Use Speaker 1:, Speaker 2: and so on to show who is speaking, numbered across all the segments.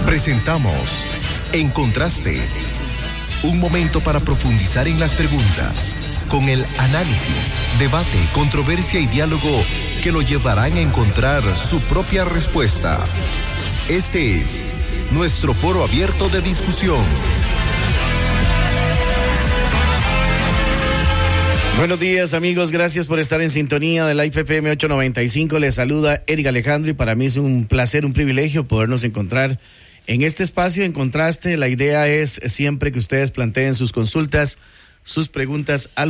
Speaker 1: Presentamos En Contraste, un momento para profundizar en las preguntas, con el análisis, debate, controversia y diálogo que lo llevarán a encontrar su propia respuesta. Este es nuestro foro abierto de discusión.
Speaker 2: Buenos días, amigos, gracias por estar en sintonía de Life FM 895. Les saluda Eric Alejandro y para mí es un placer, un privilegio podernos encontrar en este espacio En Contraste. La idea es siempre que ustedes planteen sus consultas, sus preguntas al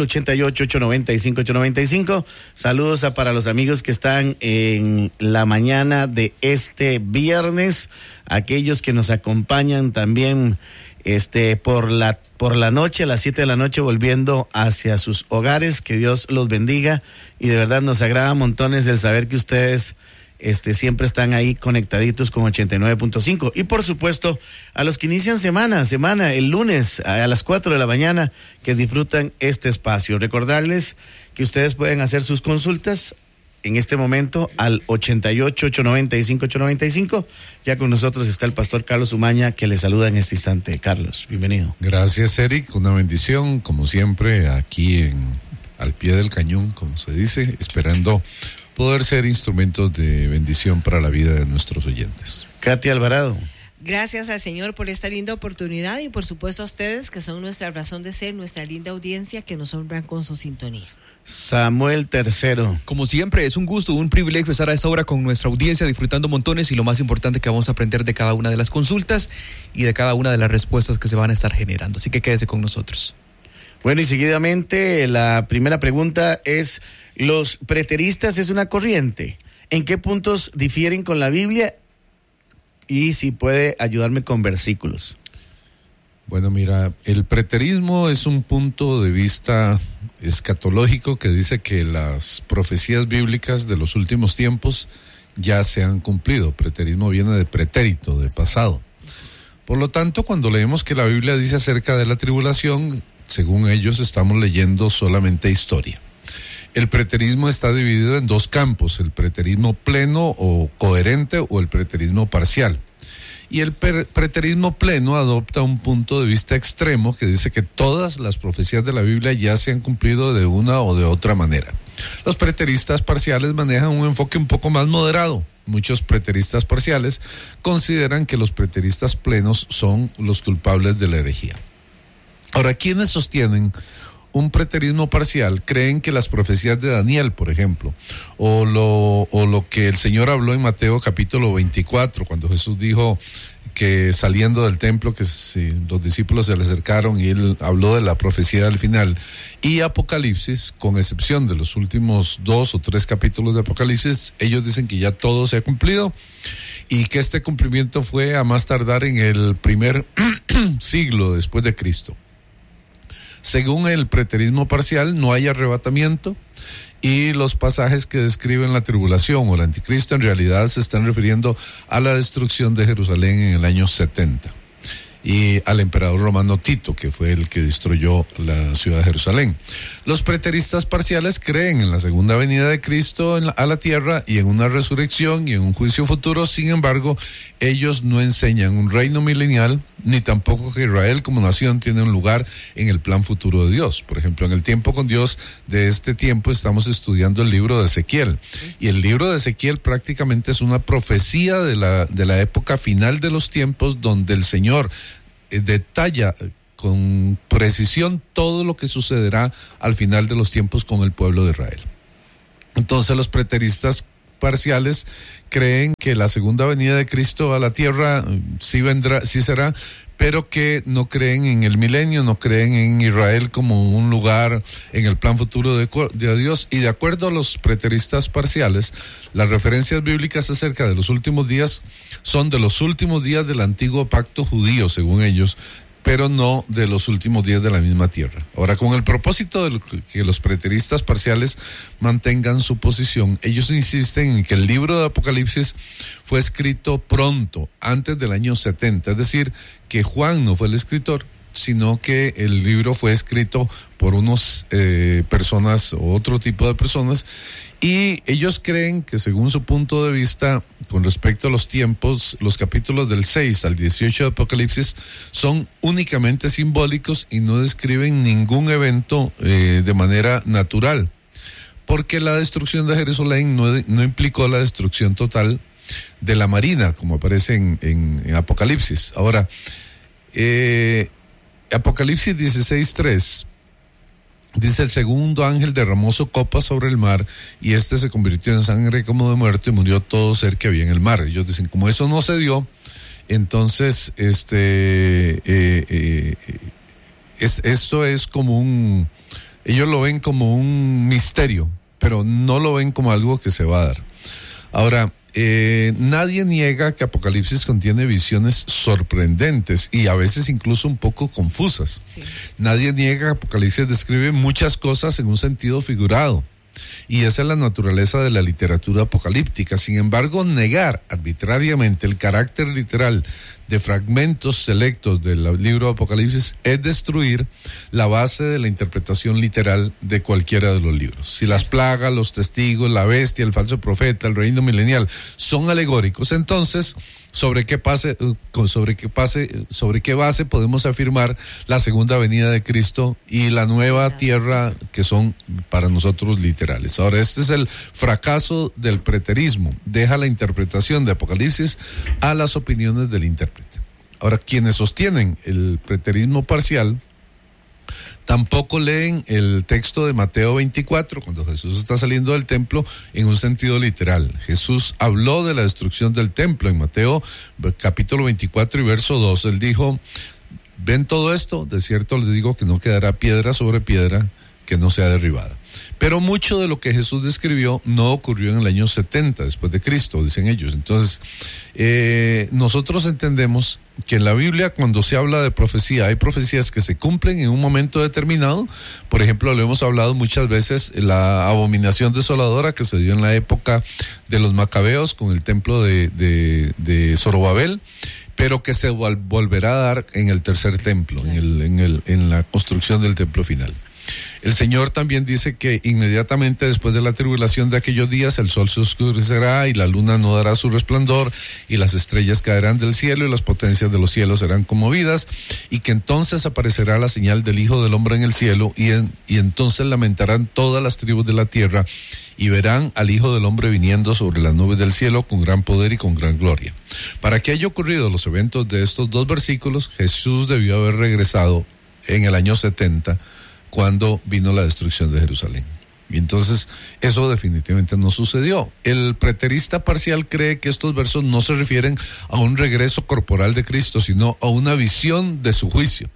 Speaker 2: 88-895-895. Saludos para los amigos que están en la mañana de este viernes, aquellos que nos acompañan también por la noche, a las 7 de la noche, volviendo hacia sus hogares. Que Dios los bendiga y de verdad nos agrada montones el saber que ustedes siempre están ahí conectaditos con 89.5. Y por supuesto, a los que inician semana, el lunes a las 4 de la mañana, que disfrutan este espacio. Recordarles que ustedes pueden hacer sus consultas en este momento al 88-895-895. Ya con nosotros está el pastor Carlos Umaña, que le saluda en este instante. Carlos, bienvenido.
Speaker 3: Gracias, Eric. Una bendición, como siempre, aquí al pie del cañón, como se dice, esperando poder ser instrumentos de bendición para la vida de nuestros oyentes.
Speaker 2: Katy Alvarado.
Speaker 4: Gracias al Señor por esta linda oportunidad y por supuesto a ustedes, que son nuestra razón de ser, nuestra linda audiencia que nos honran con su sintonía.
Speaker 2: Samuel Tercero.
Speaker 5: Como siempre, es un gusto, un privilegio estar a esta hora con nuestra audiencia, disfrutando montones, y lo más importante, que vamos a aprender de cada una de las consultas y de cada una de las respuestas que se van a estar generando. Así que quédese con nosotros.
Speaker 2: Bueno, y seguidamente la primera pregunta es: ¿los preteristas es una corriente? ¿En qué puntos difieren con la Biblia? Y si puede ayudarme con versículos.
Speaker 3: Bueno, mira, el preterismo es un punto de vista escatológico que dice que las profecías bíblicas de los últimos tiempos ya se han cumplido. Preterismo viene de pretérito, de pasado. Por lo tanto, cuando leemos que la Biblia dice acerca de la tribulación, según ellos estamos leyendo solamente historia. El preterismo está dividido en dos campos: el preterismo pleno o coherente o el preterismo parcial. Y el preterismo pleno adopta un punto de vista extremo que dice que todas las profecías de la Biblia ya se han cumplido de una o de otra manera. Los preteristas parciales manejan un enfoque un poco más moderado. Muchos preteristas parciales consideran que los preteristas plenos son los culpables de la herejía. Ahora, quienes sostienen un preterismo parcial creen que las profecías de Daniel, por ejemplo, o lo que el Señor habló en Mateo capítulo 24, cuando Jesús dijo que saliendo del templo, que los discípulos se le acercaron y él habló de la profecía del final, y Apocalipsis, con excepción de los últimos 2 o 3 capítulos de Apocalipsis, ellos dicen que ya todo se ha cumplido y que este cumplimiento fue a más tardar en el primer siglo después de Cristo. Según el preterismo parcial, no hay arrebatamiento y los pasajes que describen la tribulación o el anticristo en realidad se están refiriendo a la destrucción de Jerusalén en el año 70 y al emperador romano Tito, que fue el que destruyó la ciudad de Jerusalén. Los preteristas parciales creen en la segunda venida de Cristo a la tierra y en una resurrección y en un juicio futuro. Sin embargo, ellos no enseñan un reino milenial, ni tampoco que Israel como nación tiene un lugar en el plan futuro de Dios. Por ejemplo, en el tiempo con Dios de este tiempo estamos estudiando el libro de Ezequiel. Y el libro de Ezequiel prácticamente es una profecía de la época final de los tiempos, donde el Señor detalla con precisión todo lo que sucederá al final de los tiempos con el pueblo de Israel. Entonces los preteristas parciales creen que la segunda venida de Cristo a la tierra sí vendrá, sí será, pero que no creen en el milenio, no creen en Israel como un lugar en el plan futuro de Dios. Y de acuerdo a los preteristas parciales, las referencias bíblicas acerca de los últimos días son de los últimos días del antiguo pacto judío, según ellos, pero no de los últimos días de la misma tierra. Ahora, con el propósito de que los preteristas parciales mantengan su posición, ellos insisten en que el libro de Apocalipsis fue escrito pronto, antes del año 70, es decir, que Juan no fue el escritor, sino que el libro fue escrito por unas personas o otro tipo de personas, Y ellos creen que, según su punto de vista, con respecto a los tiempos, los capítulos del 6 al 18 de Apocalipsis son únicamente simbólicos y no describen ningún evento de manera natural, porque la destrucción de Jerusalén no implicó la destrucción total de la marina, como aparece en Apocalipsis. Ahora, Apocalipsis 16:3 dice: el segundo ángel derramó su copa sobre el mar y este se convirtió en sangre como de muerto y murió todo ser que había en el mar. Ellos dicen, como eso no se dio, entonces esto es como ellos lo ven como un misterio, pero no lo ven como algo que se va a dar. Ahora, nadie niega que Apocalipsis contiene visiones sorprendentes y a veces incluso un poco confusas. Sí. Nadie niega que Apocalipsis describe muchas cosas en un sentido figurado. Y esa es la naturaleza de la literatura apocalíptica. Sin embargo, negar arbitrariamente el carácter literal de fragmentos selectos del libro de Apocalipsis es destruir la base de la interpretación literal de cualquiera de los libros. Si las plagas, los testigos, la bestia, el falso profeta, el reino milenial son alegóricos, entonces ¿sobre qué base podemos afirmar la segunda venida de Cristo y la nueva tierra, que son para nosotros literales? Ahora, este es el fracaso del preterismo. Deja la interpretación de Apocalipsis a las opiniones del intérprete. Ahora, quienes sostienen el preterismo parcial tampoco leen el texto de Mateo 24, cuando Jesús está saliendo del templo, en un sentido literal. Jesús habló de la destrucción del templo en Mateo capítulo 24 y verso 2. Él dijo: ¿ven todo esto? De cierto les digo que no quedará piedra sobre piedra que no sea derribada. Pero mucho de lo que Jesús describió no ocurrió en el año 70 después de Cristo, dicen ellos. Entonces, nosotros entendemos que en la Biblia, cuando se habla de profecía, hay profecías que se cumplen en un momento determinado. Por ejemplo, lo hemos hablado muchas veces, la abominación desoladora que se dio en la época de los macabeos con el templo de Zorobabel, pero que se volverá a dar en el tercer templo, en la construcción del templo final. El Señor también dice que inmediatamente después de la tribulación de aquellos días el sol se oscurecerá y la luna no dará su resplandor y las estrellas caerán del cielo y las potencias de los cielos serán conmovidas, y que entonces aparecerá la señal del Hijo del Hombre en el cielo y entonces lamentarán todas las tribus de la tierra y verán al Hijo del Hombre viniendo sobre las nubes del cielo con gran poder y con gran gloria. Para que haya ocurrido los eventos de estos dos versículos, Jesús debió haber regresado en el año 70, cuando vino la destrucción de Jerusalén. Y entonces eso definitivamente no sucedió. El preterista parcial cree que estos versos no se refieren a un regreso corporal de Cristo, sino a una visión de su juicio.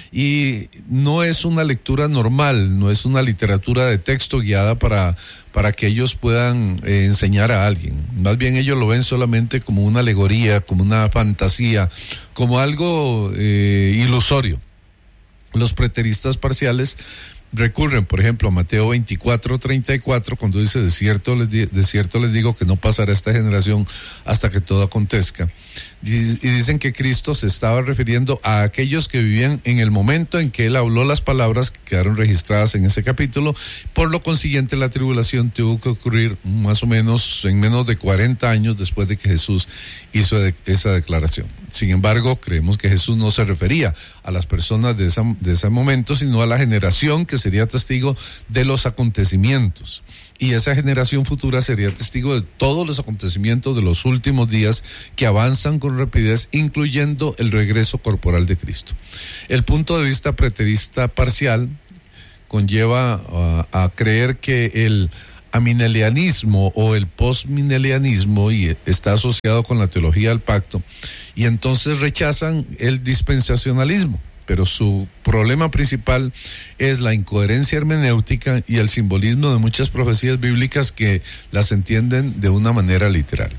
Speaker 3: Y no es una lectura normal, no es una literatura de texto guiada para que ellos puedan enseñar a alguien. Más bien ellos lo ven solamente como una alegoría, como una fantasía, como algo ilusorio. Los preteristas parciales recurren, por ejemplo, a Mateo 24:34, cuando dice: de cierto les digo que no pasará esta generación hasta que todo acontezca. Y dicen que Cristo se estaba refiriendo a aquellos que vivían en el momento en que Él habló las palabras que quedaron registradas en ese capítulo. Por lo consiguiente, la tribulación tuvo que ocurrir más o menos en menos de 40 años después de que Jesús hizo esa declaración. Sin embargo, creemos que Jesús no se refería a las personas de ese momento, sino a la generación que sería testigo de los acontecimientos. Y esa generación futura sería testigo de todos los acontecimientos de los últimos días que avanzan con rapidez, incluyendo el regreso corporal de Cristo. El punto de vista preterista parcial conlleva a creer que el aminelianismo o el postminelianismo está asociado con la teología del pacto, y entonces rechazan el dispensacionalismo. Pero su problema principal es la incoherencia hermenéutica y el simbolismo de muchas profecías bíblicas que las entienden de una manera literal.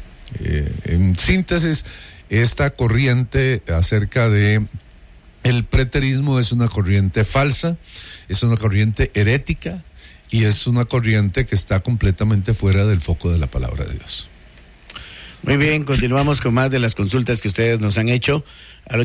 Speaker 3: En síntesis, esta corriente acerca de el preterismo es una corriente falsa, es una corriente herética y es una corriente que está completamente fuera del foco de la palabra de Dios.
Speaker 2: Muy bien, continuamos con más de las consultas que ustedes nos han hecho al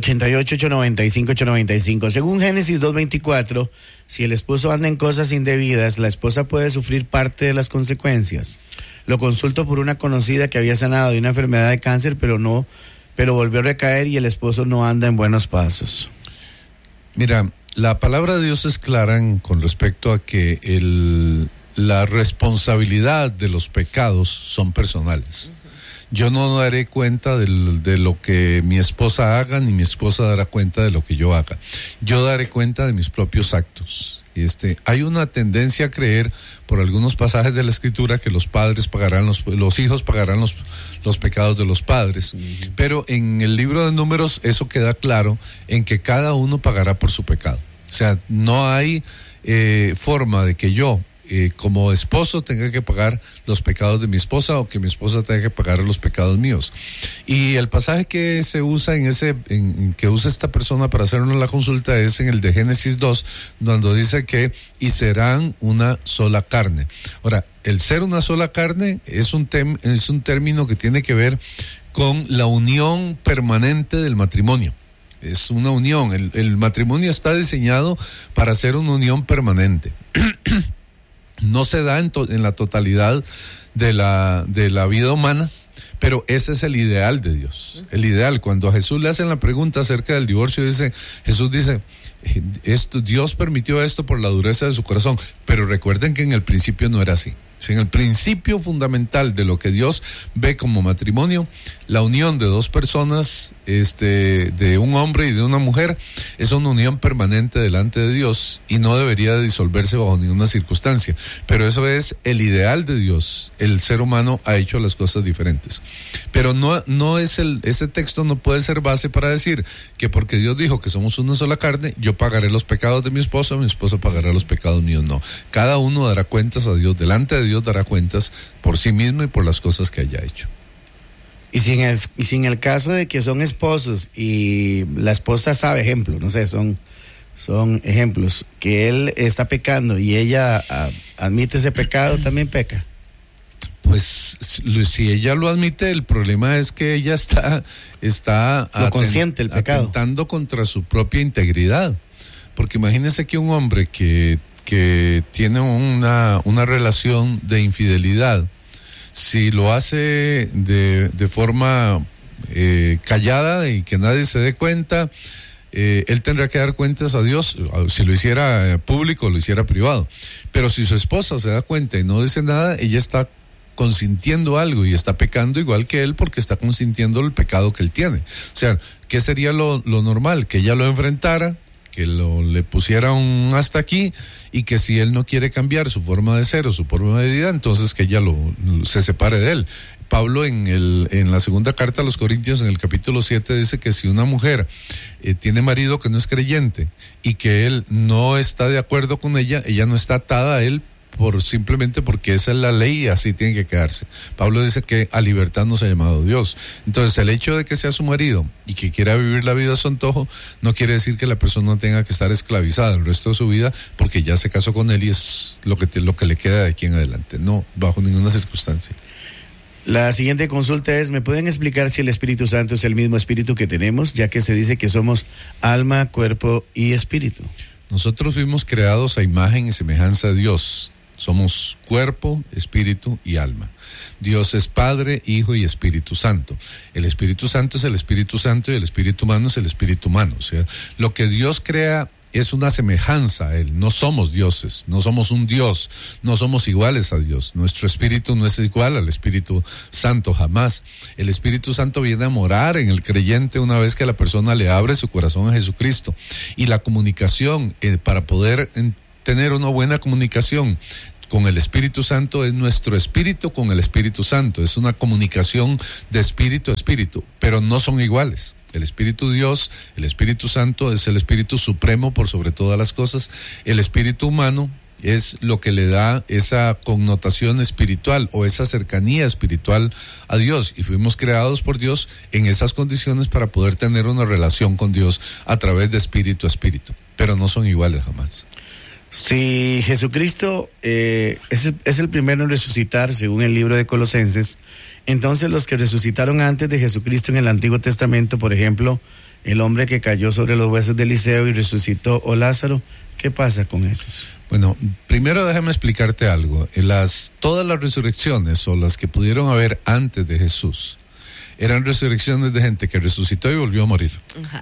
Speaker 2: 88-895-895. Según Génesis 2:24, si el esposo anda en cosas indebidas, la esposa puede sufrir parte de las consecuencias. Lo consulto por una conocida que había sanado de una enfermedad de cáncer, pero volvió a recaer y el esposo no anda en buenos pasos.
Speaker 3: Mira, la palabra de Dios es clara con respecto a que la responsabilidad de los pecados son personales. Yo no daré cuenta de lo que mi esposa haga, ni mi esposa dará cuenta de lo que yo haga. Yo daré cuenta de mis propios actos. Hay una tendencia a creer por algunos pasajes de la Escritura que los padres pagarán, los hijos pagarán los pecados de los padres. Uh-huh. Pero en el libro de Números eso queda claro en que cada uno pagará por su pecado. O sea, no hay forma de que yo como esposo tenga que pagar los pecados de mi esposa o que mi esposa tenga que pagar los pecados míos. Y el pasaje que se usa que usa esta persona para hacernos la consulta es en el de Génesis 2, donde dice que y serán una sola carne. Ahora, el ser una sola carne es un término que tiene que ver con la unión permanente del matrimonio. Es una unión, el matrimonio está diseñado para ser una unión permanente. No se da en la totalidad de la vida humana, pero ese es el ideal de Dios. El ideal, cuando a Jesús le hacen la pregunta acerca del divorcio, Jesús dice, Dios permitió esto por la dureza de su corazón, pero recuerden que en el principio no era así. En el principio fundamental de lo que Dios ve como matrimonio, la unión de dos personas, de un hombre y de una mujer, es una unión permanente delante de Dios y no debería de disolverse bajo ninguna circunstancia. Pero eso es el ideal de Dios. El ser humano ha hecho las cosas diferentes. Pero no es ese texto no puede ser base para decir que porque Dios dijo que somos una sola carne, yo pagaré los pecados de mi esposa pagará los pecados míos. No. Cada uno dará cuentas a Dios, delante de Dios dará cuentas por sí mismo y por las cosas que haya hecho.
Speaker 2: Y si en el caso de que son esposos y la esposa sabe, ejemplo, no sé, son ejemplos, que él está pecando y ella admite ese pecado, también peca.
Speaker 3: Pues si ella lo admite, el problema es que ella está
Speaker 2: consciente el pecado,
Speaker 3: atentando contra su propia integridad. Porque imagínese que un hombre que tiene una relación de infidelidad, si lo hace de forma callada y que nadie se dé cuenta, él tendrá que dar cuentas a Dios, si lo hiciera público o lo hiciera privado. Pero si su esposa se da cuenta y no dice nada, ella está consintiendo algo y está pecando igual que él porque está consintiendo el pecado que él tiene. O sea, ¿qué sería lo normal? Que ella lo enfrentara, que le pusiera un hasta aquí, y que si él no quiere cambiar su forma de ser o su forma de vida, entonces que ella se separe de él. Pablo en la segunda carta a los Corintios, en el capítulo 7, dice que si una mujer tiene marido que no es creyente y que él no está de acuerdo con ella no está atada a él simplemente porque esa es la ley y así tiene que quedarse. Pablo dice que a libertad nos ha llamado Dios. Entonces el hecho de que sea su marido y que quiera vivir la vida a su antojo no quiere decir que la persona tenga que estar esclavizada el resto de su vida porque ya se casó con él y es lo que le queda de aquí en adelante. No, bajo ninguna circunstancia.
Speaker 2: La siguiente consulta es, ¿me pueden explicar si el Espíritu Santo es el mismo espíritu que tenemos, ya que se dice que somos alma, cuerpo y espíritu?
Speaker 3: Nosotros fuimos creados a imagen y semejanza de Dios. Somos cuerpo, espíritu y alma. Dios es Padre, Hijo y Espíritu Santo. El Espíritu Santo es el Espíritu Santo y el Espíritu humano es el Espíritu humano. O sea, lo que Dios crea es una semejanza a Él. No somos dioses, no somos un Dios, no somos iguales a Dios. Nuestro espíritu no es igual al Espíritu Santo, jamás. El Espíritu Santo viene a morar en el creyente una vez que la persona le abre su corazón a Jesucristo. Y la comunicación, para poder tener una buena comunicación con el Espíritu Santo, es nuestro espíritu con el Espíritu Santo. Es una comunicación de espíritu a espíritu, pero no son iguales. El Espíritu Dios, el Espíritu Santo es el Espíritu Supremo por sobre todas las cosas. El Espíritu humano es lo que le da esa connotación espiritual o esa cercanía espiritual a Dios, y fuimos creados por Dios en esas condiciones para poder tener una relación con Dios a través de espíritu a espíritu, pero no son iguales jamás.
Speaker 2: Si Jesucristo es el primero en resucitar, según el libro de Colosenses, entonces los que resucitaron antes de Jesucristo en el Antiguo Testamento, por ejemplo, el hombre que cayó sobre los huesos de Eliseo y resucitó, o Lázaro, ¿qué pasa con esos?
Speaker 3: Bueno, primero déjame explicarte algo. Todas las resurrecciones, o las que pudieron haber antes de Jesús, eran resurrecciones de gente que resucitó y volvió a morir.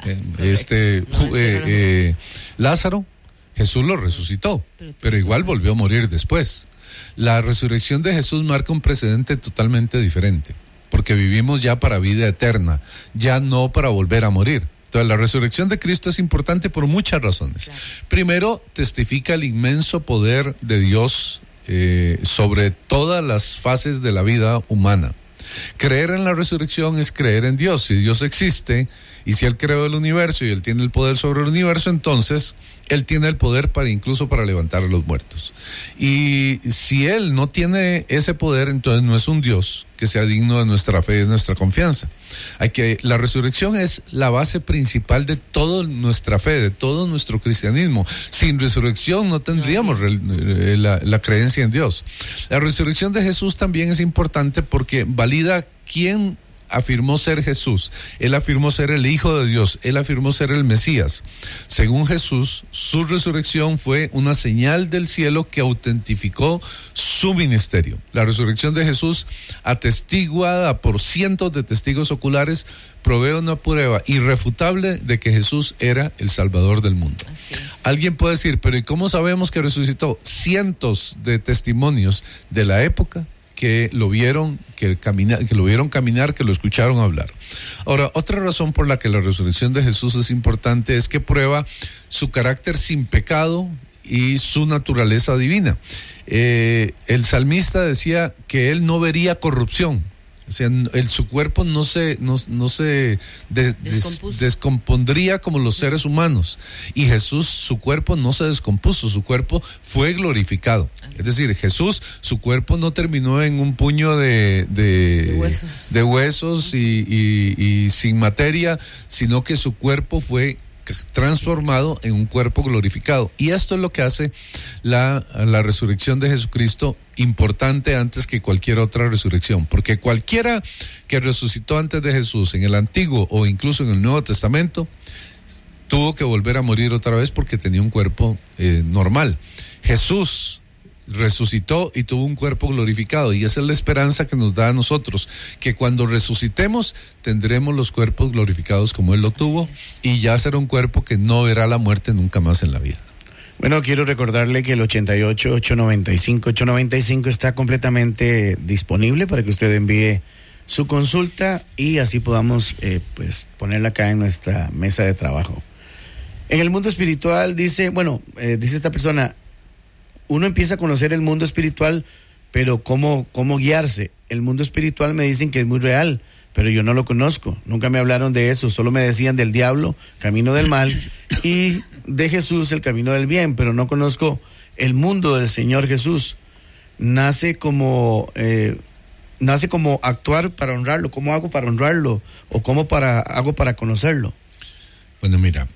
Speaker 3: Lázaro, Jesús lo resucitó, pero igual volvió a morir después. La resurrección de Jesús marca un precedente totalmente diferente, porque vivimos ya para vida eterna, ya no para volver a morir. Entonces, la resurrección de Cristo es importante por muchas razones. Claro. Primero, testifica el inmenso poder de Dios sobre todas las fases de la vida humana. Creer en la resurrección es creer en Dios. Si Dios existe y si Él creó el universo y Él tiene el poder sobre el universo, entonces Él tiene el poder incluso para levantar a los muertos. Y si Él no tiene ese poder, entonces no es un Dios que sea digno de nuestra fe y de nuestra confianza. La resurrección es la base principal de toda nuestra fe, de todo nuestro cristianismo. Sin resurrección no tendríamos la creencia en Dios. La resurrección de Jesús también es importante porque valida quién afirmó ser Jesús. Él afirmó ser el Hijo de Dios. Él afirmó ser el Mesías. Según Jesús, su resurrección fue una señal del cielo que autentificó su ministerio. La resurrección de Jesús, atestiguada por cientos de testigos oculares, provee una prueba irrefutable de que Jesús era el Salvador del mundo.
Speaker 4: Así es.
Speaker 3: Alguien puede decir, pero ¿y cómo sabemos que resucitó? Cientos de testimonios de la época que lo vieron caminar, que lo escucharon hablar. Ahora, otra razón por la que la resurrección de Jesús es importante es que prueba su carácter sin pecado y su naturaleza divina. El salmista decía que él no vería corrupción. O sea, su cuerpo no se descompondría como los seres humanos. Y Jesús, su cuerpo no se descompuso, su cuerpo fue glorificado. Es decir, Jesús, su cuerpo no terminó en un puño de huesos y sin materia, sino que su cuerpo fue transformado en un cuerpo glorificado. Y esto es lo que hace la resurrección de Jesucristo importante antes que cualquier otra resurrección, porque cualquiera que resucitó antes de Jesús en el Antiguo o incluso en el Nuevo Testamento tuvo que volver a morir otra vez porque tenía un cuerpo normal. Jesús resucitó y tuvo un cuerpo glorificado, y esa es la esperanza que nos da a nosotros, que cuando resucitemos tendremos los cuerpos glorificados como Él lo tuvo, y ya será un cuerpo que no verá la muerte nunca más en la vida.
Speaker 2: Bueno, quiero recordarle que el 88-895-895 está completamente disponible para que usted envíe su consulta y así podamos ponerla acá en nuestra mesa de trabajo. En el mundo espiritual dice esta persona, uno empieza a conocer el mundo espiritual, pero ¿cómo guiarse? El mundo espiritual me dicen que es muy real, pero yo no lo conozco. Nunca me hablaron de eso, solo me decían del diablo, camino del mal, y de Jesús, el camino del bien, pero no conozco el mundo del Señor Jesús. Nace como actuar para honrarlo. ¿Cómo hago para honrarlo? ¿O cómo hago para conocerlo?
Speaker 3: Bueno, mira,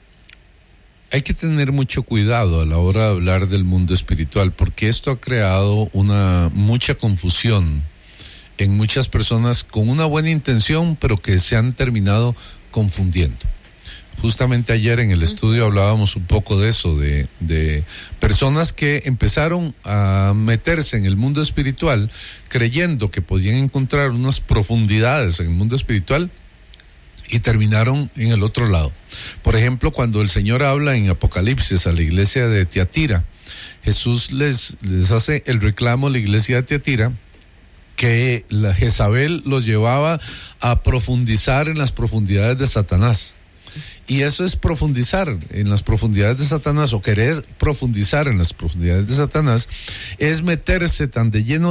Speaker 3: hay que tener mucho cuidado a la hora de hablar del mundo espiritual, porque esto ha creado mucha confusión en muchas personas con una buena intención, pero que se han terminado confundiendo. Justamente ayer en el estudio hablábamos un poco de eso, de personas que empezaron a meterse en el mundo espiritual creyendo que podían encontrar unas profundidades en el mundo espiritual y terminaron en el otro lado. Por ejemplo, cuando el Señor habla en Apocalipsis a la iglesia de Tiatira, Jesús les hace el reclamo a la iglesia de Tiatira que la Jezabel los llevaba a profundizar en las profundidades de Satanás. Y eso es profundizar en las profundidades de Satanás, o querer profundizar en las profundidades de Satanás, es meterse tan de lleno,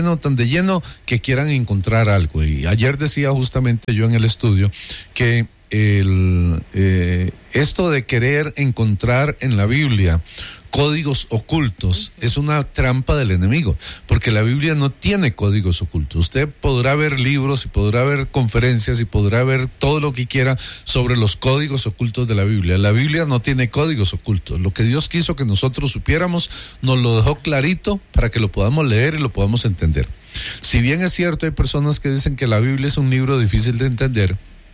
Speaker 3: que quieran encontrar algo. Y ayer decía justamente yo en el estudio que esto de querer encontrar en la Biblia códigos ocultos, es una trampa del enemigo, porque la Biblia no tiene códigos ocultos. Usted podrá ver libros y podrá ver conferencias y podrá ver todo lo que quiera sobre los códigos ocultos de la Biblia. La Biblia no tiene códigos ocultos. Lo que Dios quiso que nosotros supiéramos, nos lo dejó clarito para que lo podamos leer y lo podamos entender. Si bien es cierto, hay personas que dicen que la Biblia es un libro difícil de entender,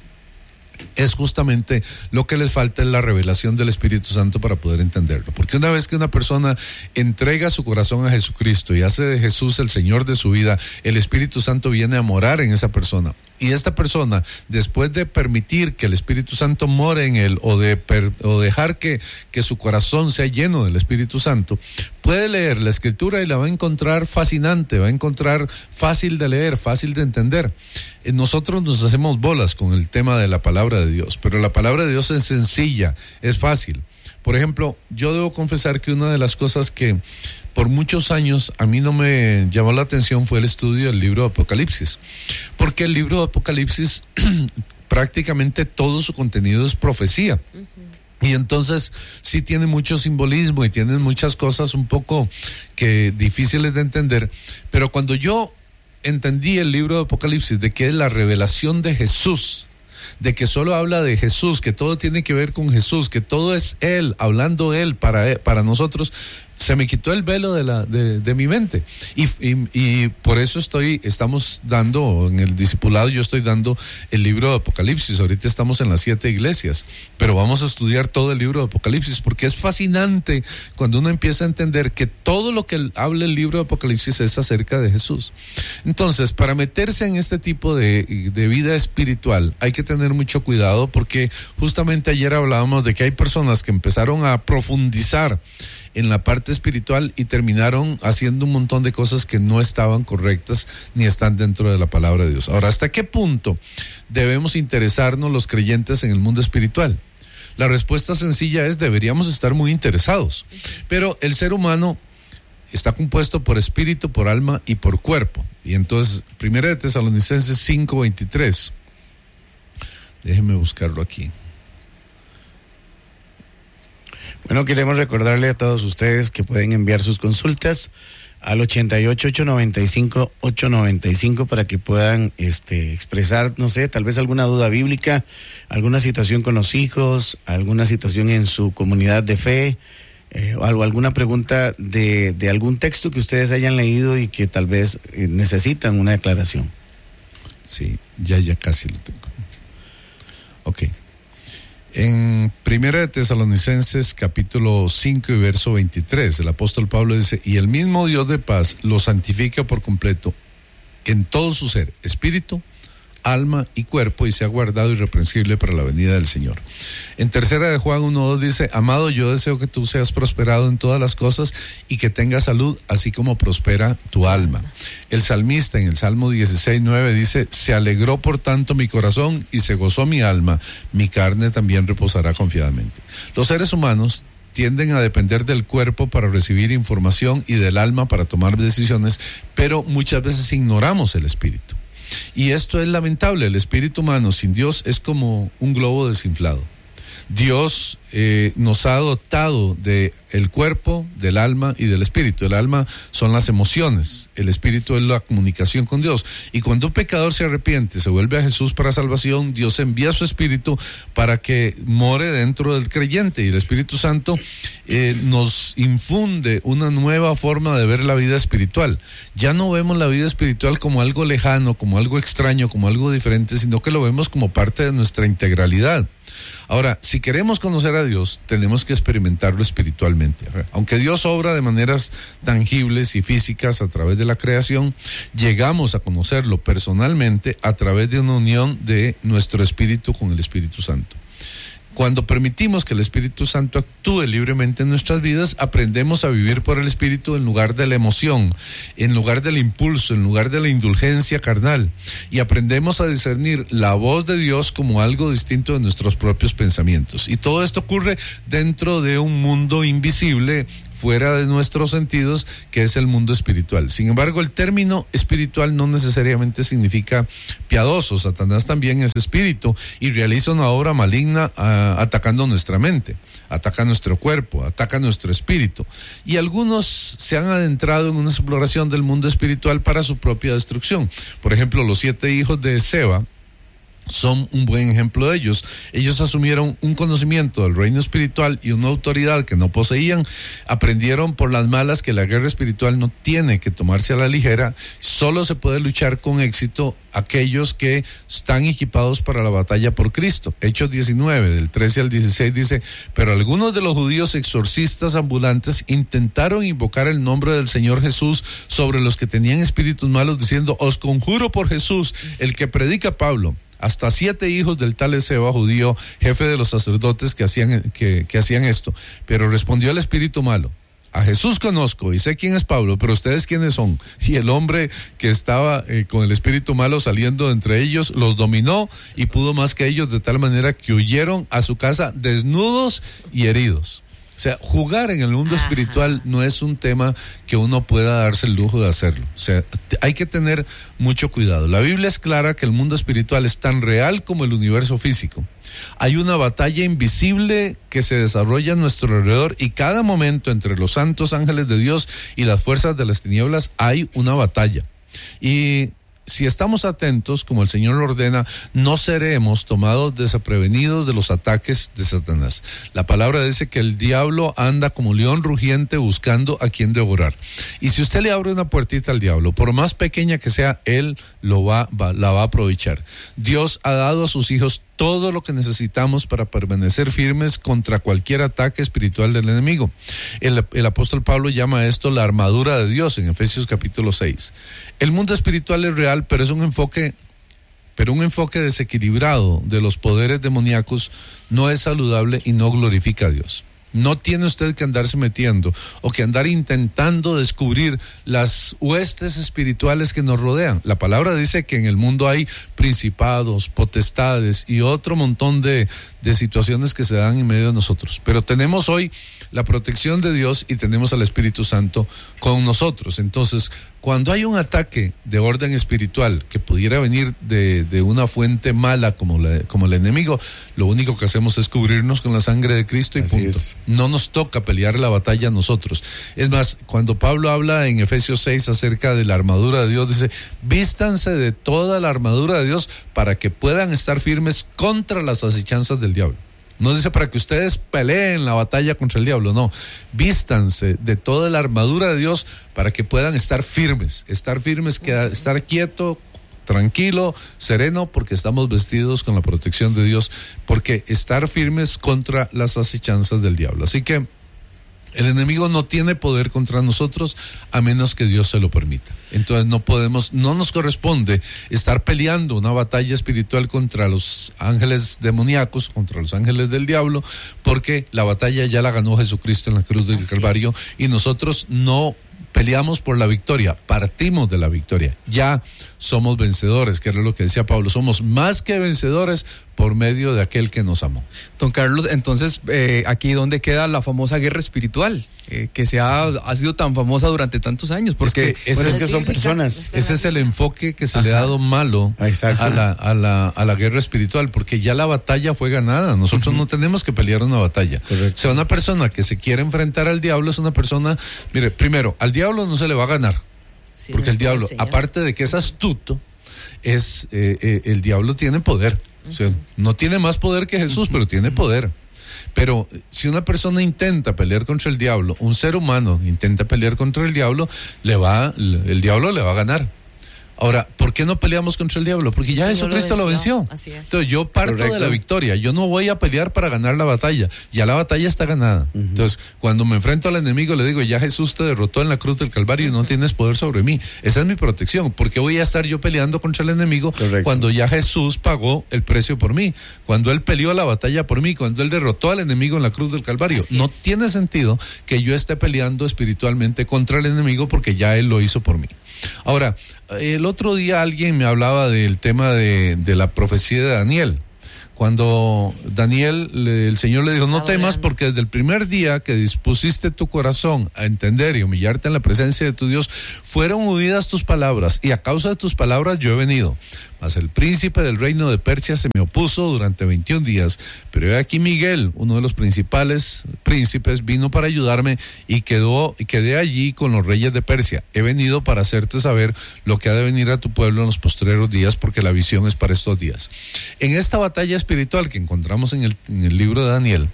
Speaker 3: es justamente lo que les falta es la revelación del Espíritu Santo para poder entenderlo. Porque una vez que una persona entrega su corazón a Jesucristo y hace de Jesús el Señor de su vida, el Espíritu Santo viene a morar en esa persona. Y esta persona, después de permitir que el Espíritu Santo more en él o dejar que su corazón sea lleno del Espíritu Santo, puede leer la Escritura y la va a encontrar fascinante, va a encontrar fácil de leer, fácil de entender. Nosotros nos hacemos bolas con el tema de la palabra de Dios, pero la palabra de Dios es sencilla, es fácil. Por ejemplo, yo debo confesar que una de las cosas que por muchos años a mí no me llamó la atención fue el estudio del libro de Apocalipsis, porque el libro de Apocalipsis prácticamente todo su contenido es profecía. Y entonces sí tiene mucho simbolismo y tiene muchas cosas un poco que difíciles de entender, pero cuando yo entendí el libro de Apocalipsis, de que es la revelación de Jesús, de que solo habla de Jesús, que todo tiene que ver con Jesús, que todo es Él, hablando Él para nosotros, se me quitó el velo de mi mente. Y por eso estamos dando, en el discipulado yo estoy dando el libro de Apocalipsis. Ahorita estamos en las 7 iglesias, pero vamos a estudiar todo el libro de Apocalipsis, porque es fascinante cuando uno empieza a entender que todo lo que habla el libro de Apocalipsis es acerca de Jesús. Entonces, para meterse en este tipo de vida espiritual, hay que tener mucho cuidado, porque justamente ayer hablábamos de que hay personas que empezaron a profundizar en la parte espiritual y terminaron haciendo un montón de cosas que no estaban correctas ni están dentro de la palabra de Dios. Ahora, ¿hasta qué punto debemos interesarnos los creyentes en el mundo espiritual? La respuesta sencilla es: deberíamos estar muy interesados, pero el ser humano está compuesto por espíritu, por alma y por cuerpo. Y entonces, 1 de Tesalonicenses 5:23, déjenme buscarlo aquí.
Speaker 2: Bueno, queremos recordarle a todos ustedes que pueden enviar sus consultas al 88-895-895 para que puedan expresar, no sé, tal vez alguna duda bíblica, alguna situación con los hijos, alguna situación en su comunidad de fe, o alguna pregunta de algún texto que ustedes hayan leído y que tal vez necesitan una aclaración.
Speaker 3: Sí, ya casi lo tengo. Ok. En 1 de Tesalonicenses capítulo 5 y verso 23, el apóstol Pablo dice: y el mismo Dios de paz lo santifica por completo en todo su ser, espíritu, alma y cuerpo, y sea guardado irreprensible para la venida del Señor. En 3 de Juan 1:2 dice: amado, yo deseo que tú seas prosperado en todas las cosas y que tengas salud, así como prospera tu alma. El salmista en el Salmo 16:9 dice: se alegró por tanto mi corazón y se gozó mi alma, mi carne también reposará confiadamente. Los seres humanos tienden a depender del cuerpo para recibir información y del alma para tomar decisiones, pero muchas veces ignoramos el espíritu. Y esto es lamentable. El espíritu humano sin Dios es como un globo desinflado. Dios nos ha dotado de el cuerpo, del alma y del espíritu. El alma son las emociones, el espíritu es la comunicación con Dios. Y cuando un pecador se arrepiente, se vuelve a Jesús para salvación, Dios envía su espíritu para que more dentro del creyente. Y el Espíritu Santo nos infunde una nueva forma de ver la vida espiritual. Ya no vemos la vida espiritual como algo lejano, como algo extraño, como algo diferente, sino que lo vemos como parte de nuestra integralidad. Ahora, si queremos conocer a Dios, tenemos que experimentarlo espiritualmente. Aunque Dios obra de maneras tangibles y físicas a través de la creación, llegamos a conocerlo personalmente a través de una unión de nuestro espíritu con el Espíritu Santo. Cuando permitimos que el Espíritu Santo actúe libremente en nuestras vidas, aprendemos a vivir por el Espíritu en lugar de la emoción, en lugar del impulso, en lugar de la indulgencia carnal. Y aprendemos a discernir la voz de Dios como algo distinto de nuestros propios pensamientos. Y todo esto ocurre dentro de un mundo invisible, fuera de nuestros sentidos, que es el mundo espiritual. Sin embargo, el término espiritual no necesariamente significa piadoso. Satanás también es espíritu y realiza una obra maligna atacando nuestra mente, ataca nuestro cuerpo, ataca nuestro espíritu. Y algunos se han adentrado en una exploración del mundo espiritual para su propia destrucción. Por ejemplo, los 7 hijos de Seba son un buen ejemplo de ellos. Ellos asumieron un conocimiento del reino espiritual y una autoridad que no poseían. Aprendieron por las malas que la guerra espiritual no tiene que tomarse a la ligera. Solo se puede luchar con éxito aquellos que están equipados para la batalla por Cristo. Hechos 19, del 13 al 16 dice: pero algunos de los judíos exorcistas ambulantes intentaron invocar el nombre del Señor Jesús sobre los que tenían espíritus malos, diciendo: os conjuro por Jesús, el que predica Pablo. Hasta 7 hijos del tal Seba, judío, jefe de los sacerdotes que hacían esto. Pero respondió el espíritu malo: a Jesús conozco y sé quién es Pablo, pero ustedes quiénes son. Y el hombre que estaba con el espíritu malo saliendo de entre ellos los dominó y pudo más que ellos, de tal manera que huyeron a su casa desnudos y heridos. O sea, jugar en el mundo espiritual no es un tema que uno pueda darse el lujo de hacerlo. O sea, hay que tener mucho cuidado. La Biblia es clara que el mundo espiritual es tan real como el universo físico. Hay una batalla invisible que se desarrolla a nuestro alrededor, y cada momento entre los santos ángeles de Dios y las fuerzas de las tinieblas hay una batalla. Y si estamos atentos, como el Señor lo ordena, no seremos tomados desprevenidos de los ataques de Satanás. La palabra dice que el diablo anda como león rugiente buscando a quien devorar. Y si usted le abre una puertita al diablo, por más pequeña que sea, él la va a aprovechar. Dios ha dado a sus hijos todo lo que necesitamos para permanecer firmes contra cualquier ataque espiritual del enemigo. El apóstol Pablo llama a esto la armadura de Dios en Efesios capítulo 6. El mundo espiritual es real, pero un enfoque desequilibrado de los poderes demoníacos no es saludable y no glorifica a Dios. No tiene usted que andarse metiendo o que andar intentando descubrir las huestes espirituales que nos rodean. La palabra dice que en el mundo hay principados, potestades y otro montón de situaciones que se dan en medio de nosotros. Pero tenemos hoy la protección de Dios y tenemos al Espíritu Santo con nosotros. Entonces, cuando hay un ataque de orden espiritual que pudiera venir de una fuente mala como el enemigo, lo único que hacemos es cubrirnos con la sangre de Cristo y
Speaker 2: Así
Speaker 3: punto.
Speaker 2: es.
Speaker 3: No nos toca pelear la batalla a nosotros. Es más, cuando Pablo habla en Efesios 6 acerca de la armadura de Dios, dice: vístanse de toda la armadura de Dios para que puedan estar firmes contra las asechanzas del diablo. No dice para que ustedes peleen la batalla contra el diablo, no. Vístanse de toda la armadura de Dios para que puedan estar firmes, estar quieto, tranquilo, sereno, porque estamos vestidos con la protección de Dios, porque estar firmes contra las asechanzas del diablo. Así que el enemigo no tiene poder contra nosotros a menos que Dios se lo permita. Entonces no nos corresponde estar peleando una batalla espiritual contra los ángeles demoníacos, contra los ángeles del diablo, porque la batalla ya la ganó Jesucristo en la cruz del Calvario, y nosotros no peleamos por la victoria, partimos de la victoria. Ya somos vencedores, que era lo que decía Pablo, somos más que vencedores por medio de aquel que nos amó.
Speaker 5: Don Carlos, entonces, aquí donde queda la famosa guerra espiritual, que ha sido tan famosa durante tantos años, porque
Speaker 2: es que son personas.
Speaker 3: Ese es el enfoque que se le ha dado malo a la guerra espiritual, porque ya la batalla fue ganada. Nosotros no tenemos que pelear una batalla.
Speaker 2: Correcto.
Speaker 3: O sea, una persona que se quiere enfrentar al diablo es una persona, mire, primero, al diablo no se le va a ganar,
Speaker 4: Sí,
Speaker 3: porque el diablo,
Speaker 4: Señor.
Speaker 3: aparte de que es astuto, el diablo tiene poder. O sea, no tiene más poder que Jesús, pero tiene poder. Pero si una persona intenta pelear contra el diablo, un ser humano intenta pelear contra el diablo, el diablo le va a ganar. Ahora, ¿por qué no peleamos contra el diablo? Porque ya Jesucristo lo venció.
Speaker 4: Así es.
Speaker 3: Entonces yo parto
Speaker 2: Correcto.
Speaker 3: de la victoria. Yo no voy a pelear para ganar la batalla. Ya la batalla está ganada. Entonces, cuando me enfrento al enemigo, le digo: ya Jesús te derrotó en la cruz del Calvario y no tienes poder sobre mí. Esa es mi protección. ¿Por qué voy a estar yo peleando contra el enemigo
Speaker 2: Correcto.
Speaker 3: cuando ya Jesús pagó el precio por mí? Cuando Él peleó la batalla por mí, cuando Él derrotó al enemigo en la cruz del Calvario.
Speaker 4: Así
Speaker 3: No
Speaker 4: es.
Speaker 3: tiene sentido que yo esté peleando espiritualmente contra el enemigo, porque ya Él lo hizo por mí. Ahora, el otro día alguien me hablaba del tema de la profecía de Daniel. Cuando Daniel, el Señor le dijo: no temas, porque desde el primer día que dispusiste tu corazón a entender y humillarte en la presencia de tu Dios, fueron oídas tus palabras, y a causa de tus palabras yo he venido. mas el príncipe del reino de Persia se me opuso durante 21 días. Pero he aquí Miguel, uno de los principales príncipes, vino para ayudarme y quedé allí con los reyes de Persia. He venido para hacerte saber lo que ha de venir a tu pueblo en los postreros días, porque la visión es para estos días. En esta batalla espiritual que encontramos en el libro de Daniel,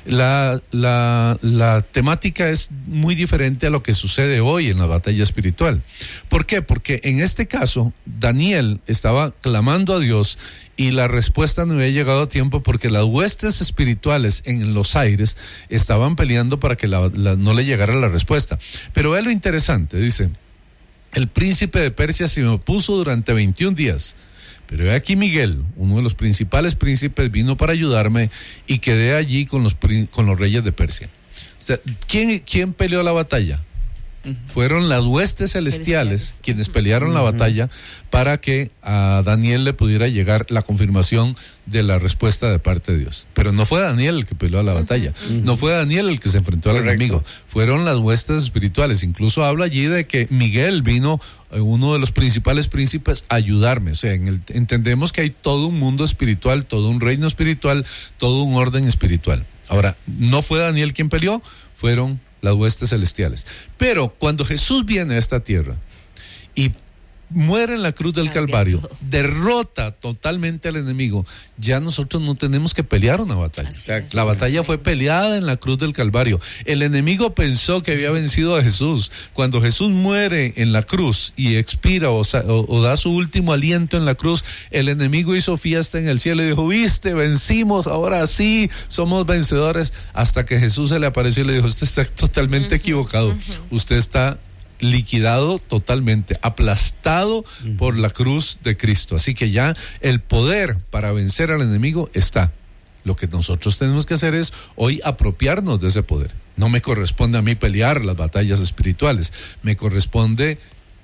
Speaker 3: la temática es muy diferente a lo que sucede hoy en la batalla espiritual. ¿Por qué? Porque en este caso Daniel estaba clamando a Dios y la respuesta no había llegado a tiempo, porque las huestes espirituales en los aires estaban peleando para que no le llegara la respuesta. Pero ve lo interesante, dice: el príncipe de Persia se me opuso durante 21 días. Pero he aquí Miguel, uno de los principales príncipes, vino para ayudarme y quedé allí con los reyes de Persia. O sea, ¿quién peleó la batalla? Fueron las huestes celestiales quienes pelearon la batalla para que a Daniel le pudiera llegar la confirmación de la respuesta de parte de Dios. Pero no fue Daniel el que peleó la batalla, no fue Daniel el que se enfrentó al enemigo, fueron las huestes espirituales. Incluso habla allí de que Miguel vino, uno de los principales príncipes, a ayudarme. O sea, entendemos que hay todo un mundo espiritual, todo un reino espiritual, todo un orden espiritual. Ahora, no fue Daniel quien peleó, fueron las huestes celestiales. Pero cuando Jesús viene a esta tierra y muere en la cruz del Calvario, derrota totalmente al enemigo, ya nosotros no tenemos que pelear una batalla. La batalla fue peleada en la cruz del Calvario. El enemigo pensó que había vencido a Jesús. Cuando Jesús muere en la cruz y expira o da su último aliento en la cruz, el enemigo hizo fiesta en el cielo y dijo: viste, vencimos, ahora sí somos vencedores. Hasta que Jesús se le apareció y le dijo: usted está totalmente equivocado, usted está liquidado totalmente, aplastado por la cruz de Cristo. Así que ya el poder para vencer al enemigo está. Lo que nosotros tenemos que hacer es hoy apropiarnos de ese poder. No me corresponde a mí pelear las batallas espirituales, me corresponde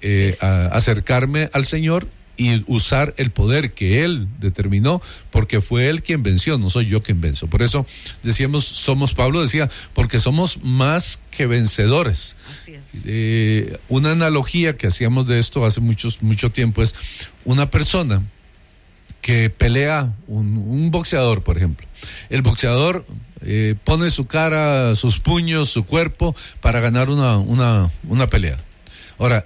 Speaker 3: acercarme al Señor y usar el poder que Él determinó, porque fue Él quien venció, no soy yo quien venzo. Por eso decíamos, Pablo decía, porque somos más que vencedores. Una analogía que hacíamos de esto hace mucho tiempo es una persona que pelea, un boxeador, por ejemplo. El boxeador pone su cara, sus puños, su cuerpo para ganar una pelea. Ahora,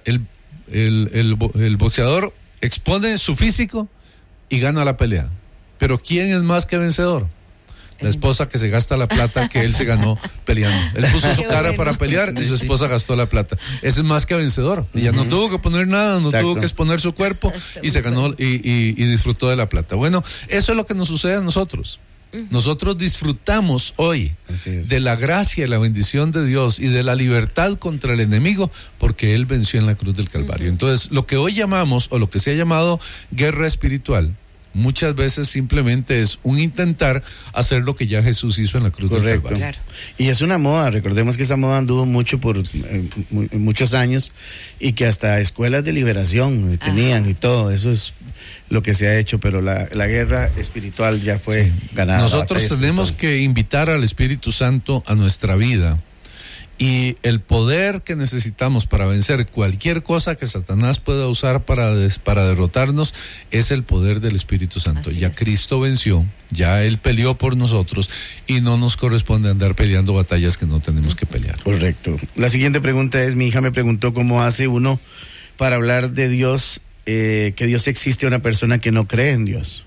Speaker 3: el boxeador expone su físico y gana la pelea. Pero ¿quién es más que vencedor? La esposa que se gasta la plata que él se ganó peleando. Él puso su cara para pelear y su esposa gastó la plata. Ese es más que vencedor. Ella no tuvo que poner nada, no tuvo que exponer su cuerpo y se ganó y disfrutó de la plata. Bueno, eso es lo que nos sucede a nosotros. Nosotros disfrutamos hoy de la gracia y la bendición de Dios y de la libertad contra el enemigo, porque Él venció en la cruz del Calvario. Entonces, lo que hoy llamamos, o lo que se ha llamado guerra espiritual, muchas veces simplemente es un intentar hacer lo que ya Jesús hizo en la cruz del Calvario.
Speaker 2: Claro. Y es una moda, recordemos que esa moda anduvo mucho por muchos años, y que hasta escuelas de liberación tenían y todo, eso es lo que se ha hecho, pero la guerra espiritual ya fue ganada.
Speaker 3: Nosotros tenemos que invitar al Espíritu Santo a nuestra vida, y el poder que necesitamos para vencer cualquier cosa que Satanás pueda usar para derrotarnos es el poder del Espíritu Santo. Ya Cristo venció, ya Él peleó por nosotros, y no nos corresponde andar peleando batallas que no tenemos que pelear.
Speaker 2: Correcto. La siguiente pregunta es, mi hija me preguntó cómo hace uno para hablar de Dios, que Dios existe a una persona que no cree en Dios.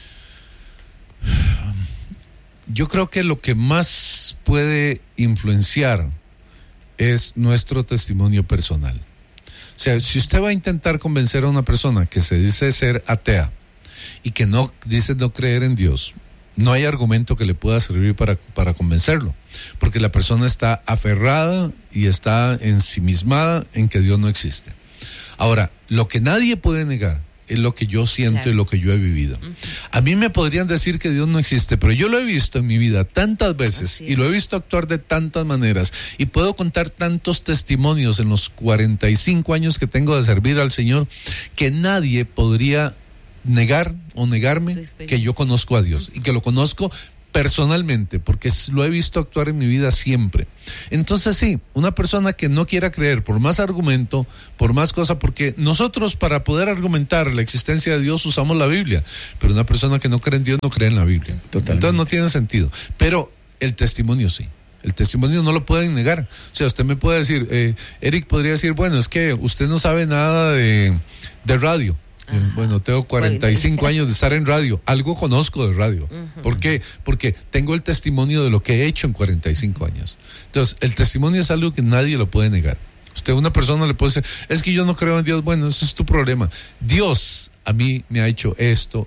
Speaker 3: Yo creo que lo que más puede influenciar es nuestro testimonio personal. O sea, si usted va a intentar convencer a una persona que se dice ser atea y que no dice no creer en Dios, no hay argumento que le pueda servir para convencerlo, porque la persona está aferrada y está ensimismada en que Dios no existe. Ahora, lo que nadie puede negar es lo que yo siento y lo que yo he vivido. A mí me podrían decir que Dios no existe, pero yo lo he visto en mi vida tantas veces y lo he visto actuar de tantas maneras, y puedo contar tantos testimonios en los 45 años que tengo de servir al Señor, que nadie podría negar o negarme que yo conozco a Dios y que lo conozco personalmente, porque lo he visto actuar en mi vida siempre. Entonces sí, una persona que no quiera creer por más argumento, por más cosa, porque nosotros para poder argumentar la existencia de Dios usamos la Biblia, pero una persona que no cree en Dios no cree en la Biblia.
Speaker 2: Totalmente.
Speaker 3: Entonces no tiene sentido, pero el testimonio sí. El testimonio no lo pueden negar. O sea, usted me puede decir, Eric podría decir, bueno, es que usted no sabe nada de radio. Bueno, tengo 45 años de estar en radio. Algo conozco de radio. ¿Por qué? Porque tengo el testimonio de lo que he hecho en 45 años. Entonces, el testimonio es algo que nadie lo puede negar. Usted, una persona le puede decir, es que yo no creo en Dios. Bueno, ese es tu problema. Dios a mí me ha hecho esto,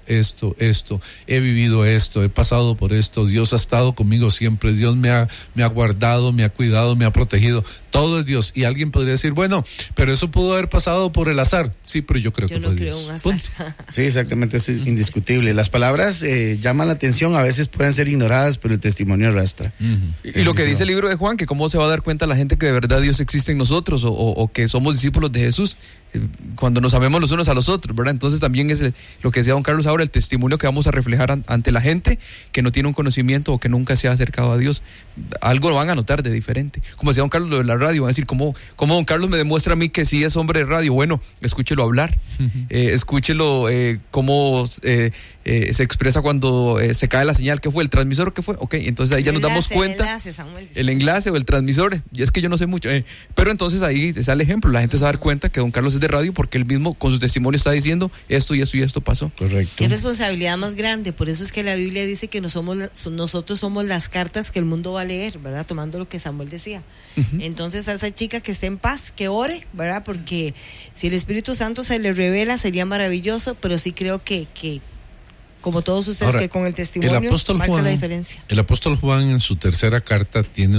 Speaker 3: he vivido esto, he pasado por esto, Dios ha estado conmigo siempre, Dios me ha guardado, me ha cuidado, me ha protegido, todo es Dios. Y alguien podría decir, bueno, pero eso pudo haber pasado por el azar. Sí, pero yo creo que fue Dios.
Speaker 4: Un azar.
Speaker 2: Sí, exactamente, es indiscutible. Las palabras llaman la atención, a veces pueden ser ignoradas, pero el testimonio arrastra.
Speaker 5: Y lo que dice el libro de Juan, que cómo se va a dar cuenta la gente que de verdad Dios existe en nosotros o que somos discípulos de Jesús, cuando nos amemos los unos a los otros, ¿verdad? Entonces también es lo que decía don Carlos ahora, el testimonio que vamos a reflejar ante la gente que no tiene un conocimiento o que nunca se ha acercado a Dios. Algo lo van a notar de diferente. Como decía don Carlos, lo de la radio, van a decir, ¿cómo don Carlos me demuestra a mí que sí es hombre de radio? Bueno, escúchelo hablar, escúchelo cómo se expresa cuando se cae la señal. ¿Qué fue? ¿El transmisor? ¿Qué fue? Ok, entonces ahí ya nos damos cuenta. El enlace o el transmisor, y es que yo no sé mucho. Pero entonces ahí está el ejemplo, la gente se va a dar cuenta que don Carlos es de radio porque él mismo con su testimonio está diciendo esto y esto y esto pasó.
Speaker 2: Correcto.
Speaker 4: Qué responsabilidad más grande, por eso es que la Biblia dice que nosotros somos las cartas que el mundo va a leer, ¿verdad? Tomando lo que Samuel decía. Entonces a esa chica que esté en paz, que ore, ¿verdad? Porque si el Espíritu Santo se le revela sería maravilloso, pero sí creo que como todos ustedes, ahora, que con el testimonio marca la diferencia.
Speaker 3: El apóstol Juan en su tercera carta tiene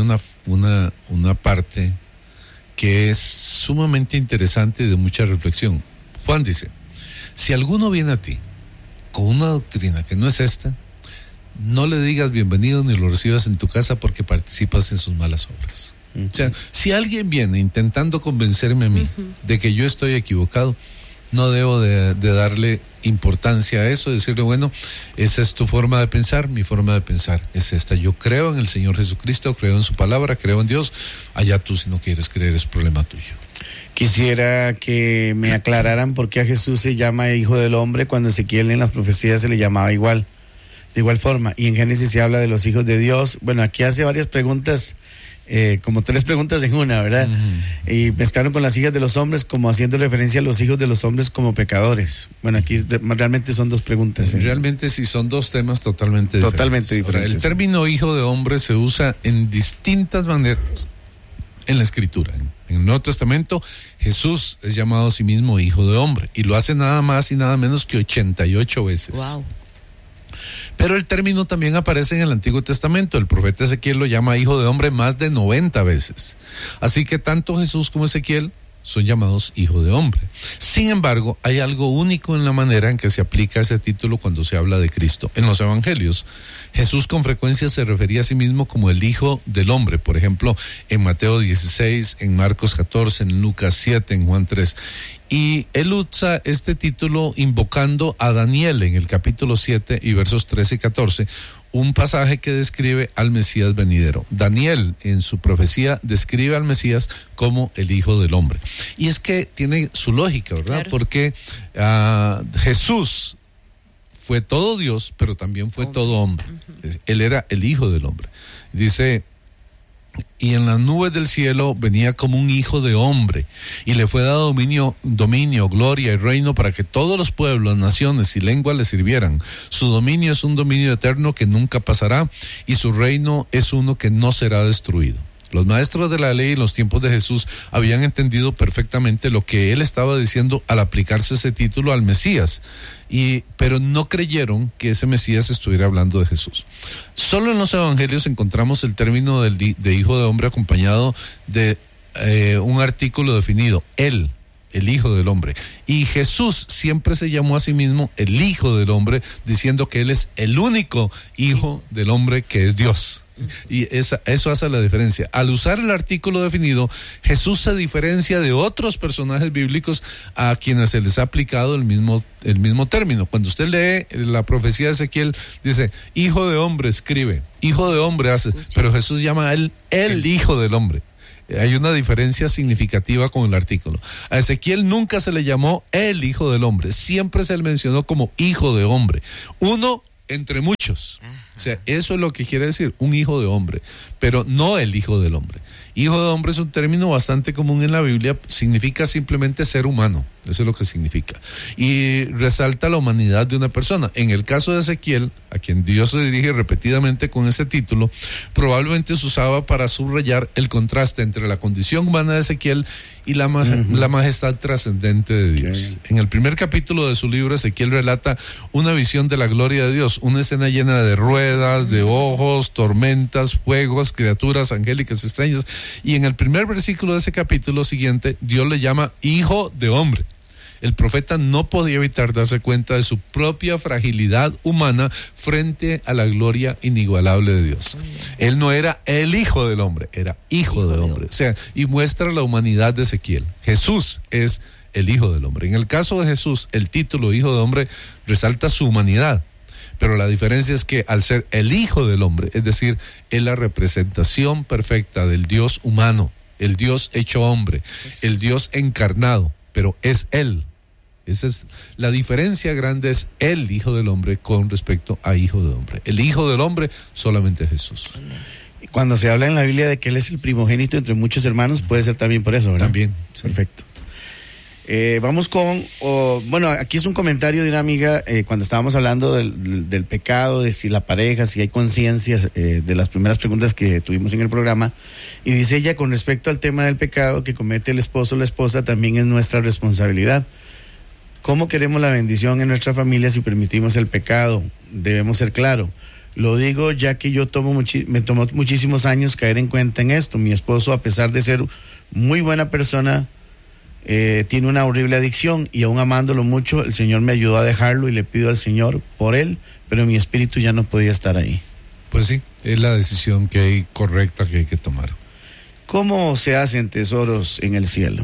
Speaker 3: una parte que es sumamente interesante y de mucha reflexión. Juan dice, si alguno viene a ti con una doctrina que no es esta, no le digas bienvenido ni lo recibas en tu casa porque participas en sus malas obras. O sea, si alguien viene intentando convencerme a mí de que yo estoy equivocado, no debo de darle importancia a eso, decirle, bueno, esa es tu forma de pensar, mi forma de pensar es esta. Yo creo en el Señor Jesucristo, creo en su palabra, creo en Dios. Allá tú, si no quieres creer, es problema tuyo.
Speaker 2: Quisiera que me aclararan por qué a Jesús se llama Hijo del Hombre cuando Ezequiel en las profecías se le llamaba de igual forma. Y en Génesis se habla de los hijos de Dios. Bueno, aquí hace varias preguntas, como 3 preguntas en una, ¿verdad? Y mezclaron con las hijas de los hombres como haciendo referencia a los hijos de los hombres como pecadores. Bueno, aquí realmente son 2 preguntas.
Speaker 3: Realmente sí son 2 temas totalmente diferentes. Ahora, el término hijo de hombre se usa en distintas maneras en la Escritura. En el Nuevo Testamento, Jesús es llamado a sí mismo hijo de hombre y lo hace nada más y nada menos que 88 veces.
Speaker 4: Wow.
Speaker 3: Pero el término también aparece en el Antiguo Testamento. El profeta Ezequiel lo llama hijo de hombre más de 90 veces. Así que tanto Jesús como Ezequiel son llamados hijo de hombre. Sin embargo, hay algo único en la manera en que se aplica ese título cuando se habla de Cristo. En los evangelios, Jesús con frecuencia se refería a sí mismo como el hijo del hombre. Por ejemplo, en Mateo 16, en Marcos 14, en Lucas 7, en Juan 3. Y él usa este título invocando a Daniel en el capítulo 7 y versos 13 y 14, un pasaje que describe al Mesías venidero. Daniel en su profecía describe al Mesías como el Hijo del Hombre. Y es que tiene su lógica, ¿verdad? Claro. Porque Jesús fue todo Dios, pero también fue todo hombre. Él era el Hijo del Hombre. Dice, y en las nubes del cielo venía como un hijo de hombre, y le fue dado dominio, gloria y reino para que todos los pueblos, naciones y lenguas le sirvieran. Su dominio es un dominio eterno que nunca pasará, y su reino es uno que no será destruido. Los maestros de la ley en los tiempos de Jesús habían entendido perfectamente lo que él estaba diciendo al aplicarse ese título al Mesías, pero no creyeron que ese Mesías estuviera hablando de Jesús. Solo en los evangelios encontramos el término de hijo de hombre acompañado de un artículo definido, él el Hijo del Hombre. Y Jesús siempre se llamó a sí mismo el Hijo del Hombre, diciendo que Él es el único Hijo del Hombre que es Dios. Y eso hace la diferencia. Al usar el artículo definido, Jesús se diferencia de otros personajes bíblicos a quienes se les ha aplicado el mismo término. Cuando usted lee la profecía de Ezequiel, dice, Hijo de Hombre escribe, Hijo de Hombre hace, pero Jesús llama a Él el Hijo del Hombre. Hay una diferencia significativa con el artículo. A Ezequiel nunca se le llamó el Hijo del Hombre, siempre se le mencionó como Hijo de Hombre. Uno entre muchos. O sea, eso es lo que quiere decir, un hijo de hombre, pero no el Hijo del Hombre. Hijo de hombre es un término bastante común en la Biblia, significa simplemente ser humano, eso es lo que significa. Y resalta la humanidad de una persona. En el caso de Ezequiel, a quien Dios se dirige repetidamente con ese título, probablemente se usaba para subrayar el contraste entre la condición humana de Ezequiel y la majestad trascendente de Dios. Okay. En el primer capítulo de su libro, Ezequiel relata una visión de la gloria de Dios, una escena llena de ruedas, de ojos, tormentas, fuegos, criaturas angélicas extrañas. Y en el primer versículo de ese capítulo siguiente, Dios le llama Hijo de Hombre. El profeta no podía evitar darse cuenta de su propia fragilidad humana frente a la gloria inigualable de Dios. Él no era el Hijo del Hombre, era Hijo de Hombre. O sea, y muestra la humanidad de Ezequiel. Jesús es el Hijo del Hombre. En el caso de Jesús, el título Hijo de Hombre resalta su humanidad. Pero la diferencia es que al ser el Hijo del Hombre, es decir, es la representación perfecta del Dios humano, el Dios hecho hombre, el Dios encarnado, pero es Él. Esa es la diferencia grande, es el Hijo del Hombre con respecto a Hijo de Hombre. El Hijo del Hombre solamente Jesús.
Speaker 2: Cuando se habla en la Biblia de que Él es el primogénito entre muchos hermanos, puede ser también por eso, ¿verdad?
Speaker 3: También.
Speaker 2: Sí. Perfecto. Vamos con, bueno, aquí es un comentario de una amiga cuando estábamos hablando del pecado, de si la pareja, si hay conciencias, de las primeras preguntas que tuvimos en el programa, y dice ella con respecto al tema del pecado que comete el esposo o la esposa, también es nuestra responsabilidad. ¿Cómo queremos la bendición en nuestra familia si permitimos el pecado? Debemos ser claros. Lo digo ya que me tomó muchísimos años caer en cuenta en esto. Mi esposo, a pesar de ser muy buena persona, tiene una horrible adicción, y aún amándolo mucho, el Señor me ayudó a dejarlo y le pido al Señor por él, pero mi espíritu ya no podía estar ahí.
Speaker 3: Pues sí, es la decisión correcta que hay que tomar.
Speaker 2: ¿Cómo se hacen tesoros en el cielo?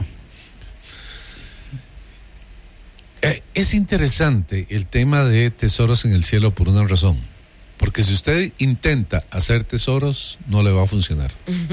Speaker 3: Es interesante el tema de tesoros en el cielo por una razón. Porque si usted intenta hacer tesoros, no le va a funcionar.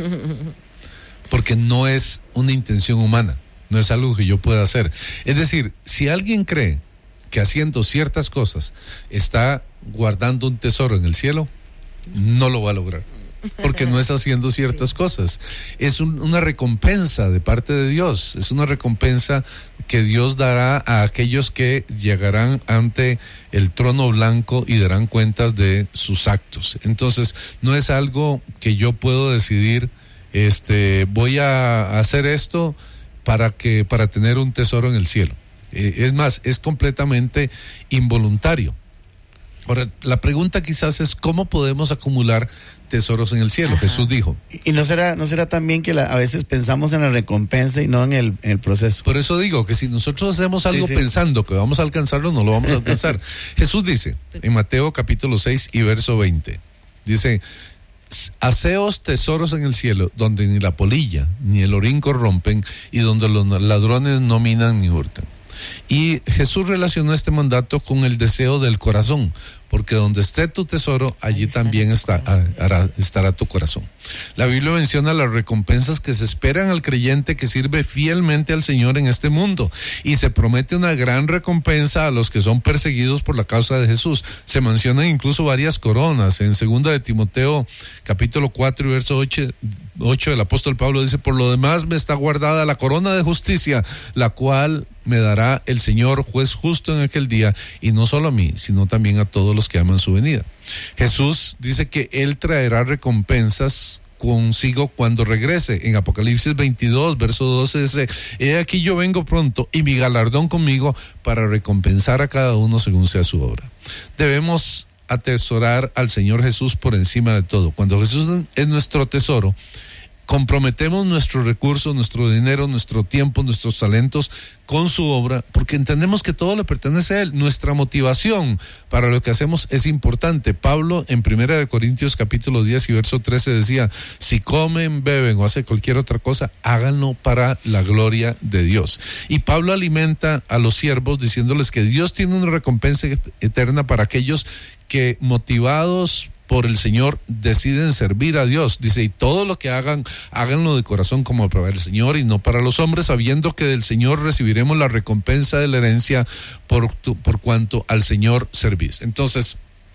Speaker 3: Porque no es una intención humana, no es algo que yo pueda hacer. Es decir, si alguien cree que haciendo ciertas cosas está guardando un tesoro en el cielo, no lo va a lograr. Porque no es haciendo ciertas cosas. Es una recompensa de parte de Dios. Es una recompensa que Dios dará a aquellos que llegarán ante el trono blanco y darán cuentas de sus actos. Entonces, no es algo que yo puedo decidir, voy a hacer esto para tener un tesoro en el cielo. Es más, es completamente involuntario. Ahora, la pregunta quizás es ¿cómo podemos acumular tesoros en el cielo? Ajá. Jesús dijo.
Speaker 2: ¿Y no será también que a veces pensamos en la recompensa y no en el proceso?
Speaker 3: Por eso digo que si nosotros hacemos algo pensando que vamos a alcanzarlo, no lo vamos a alcanzar. Jesús dice en Mateo capítulo 6 y verso 20, dice: haceos tesoros en el cielo, donde ni la polilla ni el orín corrompen, y donde los ladrones no minan ni hurtan. Y Jesús relacionó este mandato con el deseo del corazón, porque donde esté tu tesoro, allí también estará tu corazón. La Biblia menciona las recompensas que se esperan al creyente que sirve fielmente al Señor en este mundo, y se promete una gran recompensa a los que son perseguidos por la causa de Jesús. Se mencionan incluso varias coronas. En 2 de Timoteo capítulo 4 y verso 8 el apóstol Pablo dice: por lo demás me está guardada la corona de justicia, la cual me dará el Señor, juez justo en aquel día, y no solo a mí, sino también a todos los que aman su venida. Jesús dice que Él traerá recompensas consigo cuando regrese. En Apocalipsis 22, verso 12 dice: he aquí yo vengo pronto, y mi galardón conmigo, para recompensar a cada uno según sea su obra. Debemos atesorar al Señor Jesús por encima de todo. Cuando Jesús es nuestro tesoro, comprometemos nuestros recursos, nuestro dinero, nuestro tiempo, nuestros talentos con su obra, porque entendemos que todo le pertenece a Él. Nuestra motivación para lo que hacemos es importante. Pablo en 1 Corintios capítulo 10 y verso 13 decía, si comen, beben o hacen cualquier otra cosa, háganlo para la gloria de Dios. Y Pablo alimenta a los siervos diciéndoles que Dios tiene una recompensa eterna para aquellos que, motivados por el Señor, deciden servir a Dios. Dice, y todo lo que hagan, háganlo de corazón como para el Señor y no para los hombres, sabiendo que del Señor recibiremos la recompensa de la herencia por cuanto al Señor servís. Entonces,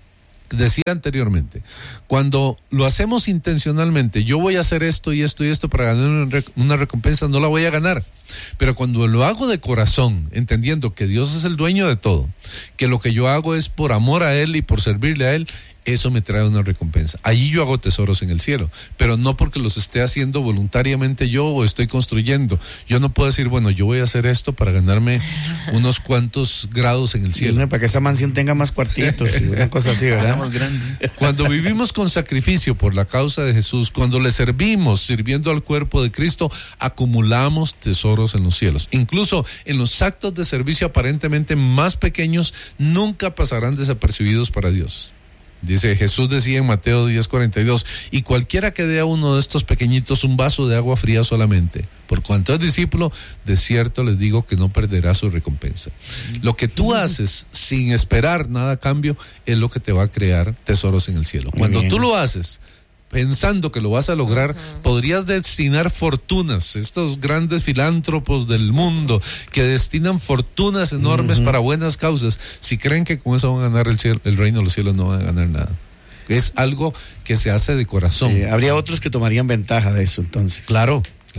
Speaker 3: decía anteriormente, cuando lo hacemos intencionalmente, yo voy a hacer esto y esto y esto para ganar una recompensa, no la voy a ganar. Pero cuando lo hago de corazón, entendiendo que Dios es el dueño de todo, que lo que yo hago es por amor a Él y por servirle a Él, eso me trae una recompensa. Allí yo hago tesoros en el cielo, pero no porque los esté haciendo voluntariamente yo o estoy construyendo. Yo no puedo decir, bueno, yo voy a hacer esto para ganarme unos cuantos grados en el cielo.
Speaker 2: Para que esa mansión tenga más cuartitos, una cosa así, ¿verdad?
Speaker 5: Más grande.
Speaker 3: Cuando vivimos con sacrificio por la causa de Jesús, cuando le servimos sirviendo al cuerpo de Cristo, acumulamos tesoros en los cielos. Incluso en los actos de servicio aparentemente más pequeños, nunca pasarán desapercibidos para Dios. Dice, Jesús decía en Mateo 10:42, y cualquiera que dé a uno de estos pequeñitos un vaso de agua fría solamente, por cuanto es discípulo, de cierto les digo que no perderá su recompensa. Lo que tú haces sin esperar nada a cambio es lo que te va a crear tesoros en el cielo. Cuando tú lo haces pensando que lo vas a lograr, podrías destinar fortunas. Estos grandes filántropos del mundo que destinan fortunas enormes para buenas causas, si creen que con eso van a ganar el reino de los cielos, no van a ganar nada. Es algo que se hace de corazón.
Speaker 2: Sí, habría otros que tomarían ventaja de eso, entonces.
Speaker 3: Claro.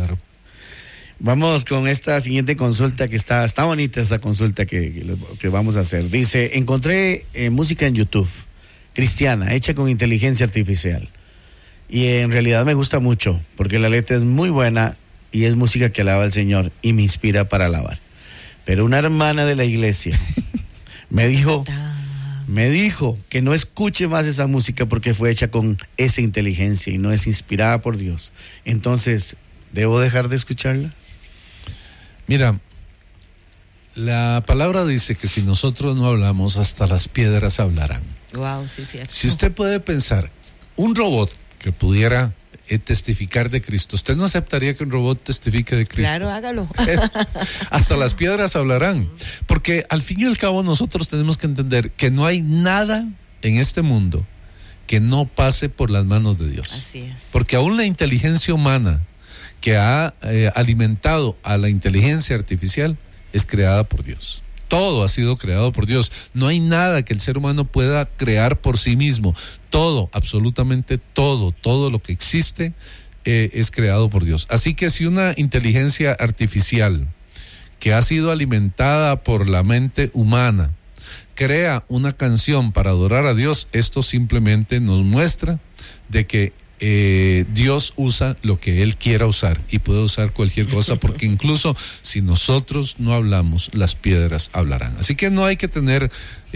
Speaker 2: Vamos con esta siguiente consulta que está bonita, esta consulta que vamos a hacer. Dice, encontré música en YouTube, cristiana, hecha con inteligencia artificial. Y en realidad me gusta mucho, porque la letra es muy buena y es música que alaba al Señor y me inspira para alabar. Pero una hermana de la iglesia me dijo que no escuche más esa música porque fue hecha con esa inteligencia y no es inspirada por Dios. Entonces, ¿debo dejar de escucharla?
Speaker 3: Mira, la palabra dice que si nosotros no hablamos, hasta las piedras hablarán.
Speaker 4: Wow, sí, cierto.
Speaker 3: Si usted puede pensar, un robot que pudiera testificar de Cristo, ¿usted no aceptaría que un robot testifique de Cristo?
Speaker 4: Claro, hágalo.
Speaker 3: Hasta las piedras hablarán, porque al fin y al cabo nosotros tenemos que entender que no hay nada en este mundo que no pase por las manos de Dios.
Speaker 4: Así es.
Speaker 3: Porque aún la inteligencia humana que ha alimentado a la inteligencia artificial es creada por Dios. Todo ha sido creado por Dios. No hay nada que el ser humano pueda crear por sí mismo. Todo, absolutamente todo lo que existe es creado por Dios. Así que si una inteligencia artificial que ha sido alimentada por la mente humana crea una canción para adorar a Dios, esto simplemente nos muestra de que Dios usa lo que Él quiera usar y puede usar cualquier cosa, porque incluso si nosotros no hablamos, las piedras hablarán. Así que no hay que tener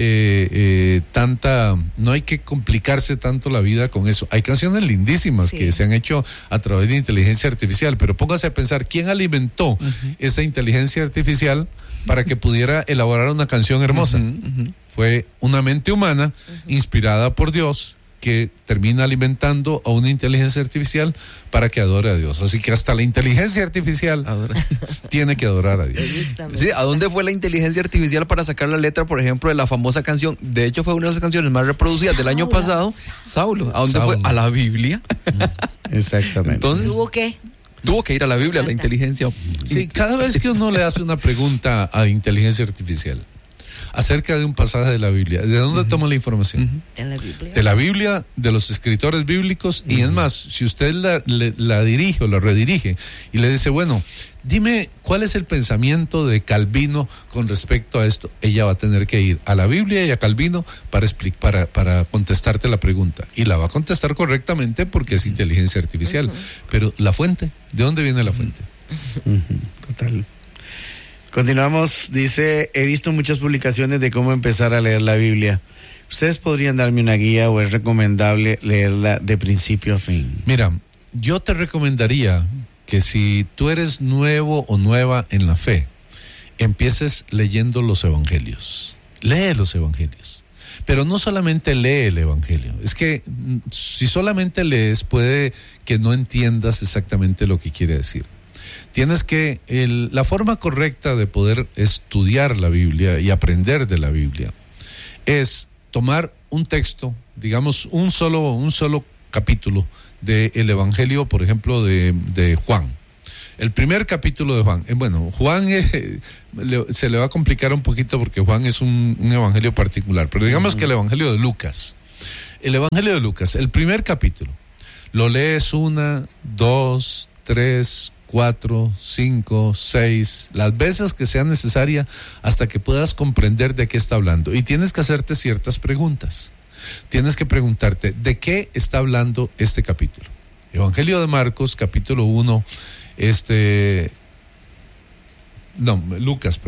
Speaker 3: no hay que complicarse tanto la vida con eso. Hay canciones lindísimas que se han hecho a través de inteligencia artificial, pero póngase a pensar, ¿quién alimentó esa inteligencia artificial para que pudiera elaborar una canción hermosa? Fue una mente humana inspirada por Dios, que termina alimentando a una inteligencia artificial para que adore a Dios. Así que hasta la inteligencia artificial tiene que adorar a Dios.
Speaker 5: Sí, ¿a dónde fue la inteligencia artificial para sacar la letra, por ejemplo, de la famosa canción? De hecho, fue una de las canciones más reproducidas del año pasado, Saulo. ¿A dónde fue? A la Biblia.
Speaker 2: Exactamente.
Speaker 5: Entonces, tuvo que ir a la Biblia, a la inteligencia.
Speaker 3: Sí, cada vez que uno le hace una pregunta a inteligencia artificial acerca de un pasaje de la Biblia, ¿de dónde toma la información?
Speaker 4: De la Biblia.
Speaker 3: De la Biblia, de los escritores bíblicos, y es más, si usted la dirige o la redirige y le dice, bueno, dime cuál es el pensamiento de Calvino con respecto a esto, ella va a tener que ir a la Biblia y a Calvino para contestarte la pregunta, y la va a contestar correctamente porque es inteligencia artificial. Pero la fuente, ¿de dónde viene la fuente?
Speaker 2: Total. Continuamos, dice, he visto muchas publicaciones de cómo empezar a leer la Biblia. ¿Ustedes podrían darme una guía o es recomendable leerla de principio a fin?
Speaker 3: Mira, yo te recomendaría que si tú eres nuevo o nueva en la fe, empieces leyendo los evangelios. Lee los evangelios. Pero no solamente lee el evangelio. Es que si solamente lees, puede que no entiendas exactamente lo que quiere decir. Tienes que, la forma correcta de poder estudiar la Biblia y aprender de la Biblia es tomar un texto, digamos un solo capítulo del evangelio, por ejemplo, de Juan. El primer capítulo de Juan. Bueno, Juan se le va a complicar un poquito porque Juan es un evangelio particular, pero digamos que el evangelio de Lucas. El evangelio de Lucas, el primer capítulo, lo lees 1, 2, 3, 4, 5, 6, las veces que sea necesaria hasta que puedas comprender de qué está hablando. Y tienes que hacerte ciertas preguntas. Tienes que preguntarte, ¿de qué está hablando este capítulo? Evangelio de Marcos, capítulo 1, Lucas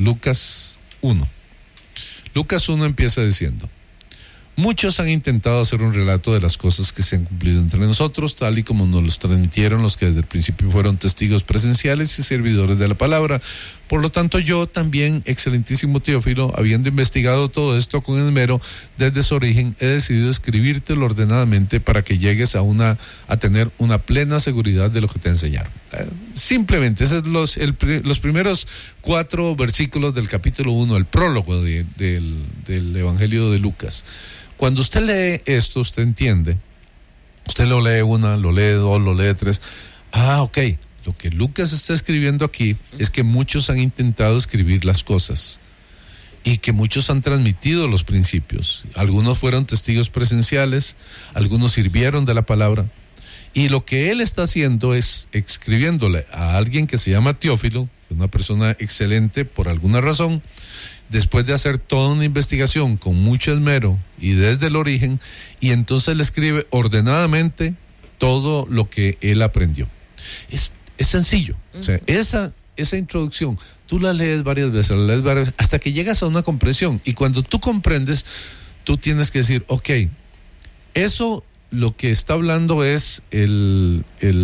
Speaker 3: 1. Lucas 1 empieza diciendo: muchos han intentado hacer un relato de las cosas que se han cumplido entre nosotros, tal y como nos los transmitieron los que desde el principio fueron testigos presenciales y servidores de la palabra. Por lo tanto, yo también, excelentísimo Teófilo, habiendo investigado todo esto con esmero desde su origen, he decidido escribírtelo ordenadamente para que llegues a tener una plena seguridad de lo que te enseñaron. Simplemente, esos son los primeros 4 versículos del capítulo 1, el prólogo del Evangelio de Lucas. Cuando usted lee esto, usted entiende. Usted lo lee 1, lo lee 2, lo lee 3. Ok. Lo que Lucas está escribiendo aquí es que muchos han intentado escribir las cosas y que muchos han transmitido los principios. Algunos fueron testigos presenciales, algunos sirvieron de la palabra. Y lo que él está haciendo es escribiéndole a alguien que se llama Teófilo, una persona excelente por alguna razón, después de hacer toda una investigación con mucho esmero y desde el origen, y entonces le escribe ordenadamente todo lo que él aprendió. Es sencillo. O sea, esa introducción, tú la lees varias veces, hasta que llegas a una comprensión. Y cuando tú comprendes, tú tienes que decir, ok, eso lo que está hablando es el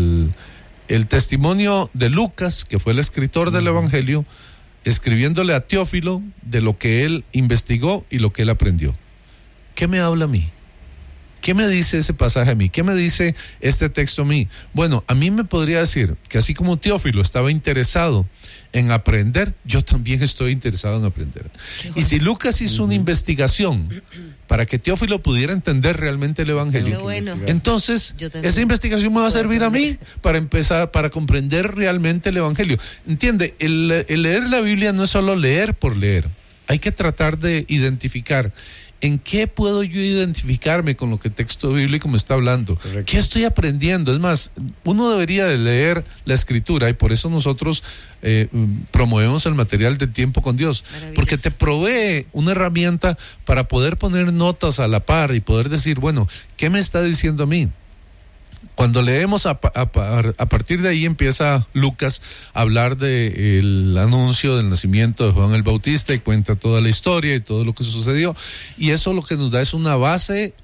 Speaker 3: testimonio de Lucas, que fue el escritor del Evangelio, escribiéndole a Teófilo de lo que él investigó y lo que él aprendió. ¿Qué me habla a mí? ¿Qué me dice ese pasaje a mí? ¿Qué me dice este texto a mí? Bueno, a mí me podría decir que así como Teófilo estaba interesado en aprender, yo también estoy interesado en aprender. Y si Lucas hizo una investigación para que Teófilo pudiera entender realmente el Evangelio, entonces esa investigación me va a servir a mí para comprender realmente el Evangelio. ¿Entiende? El leer la Biblia no es solo leer por leer. Hay que tratar de identificar ¿en qué puedo yo identificarme con lo que el texto bíblico me está hablando? Correcto. ¿Qué estoy aprendiendo? Es más, uno debería de leer la Escritura, y por eso nosotros promovemos el material de Tiempo con Dios, porque te provee una herramienta para poder poner notas a la par y poder decir, bueno, ¿qué me está diciendo a mí? Cuando leemos a partir de ahí empieza Lucas a hablar del anuncio del nacimiento de Juan el Bautista y cuenta toda la historia y todo lo que sucedió, y eso lo que nos da es una base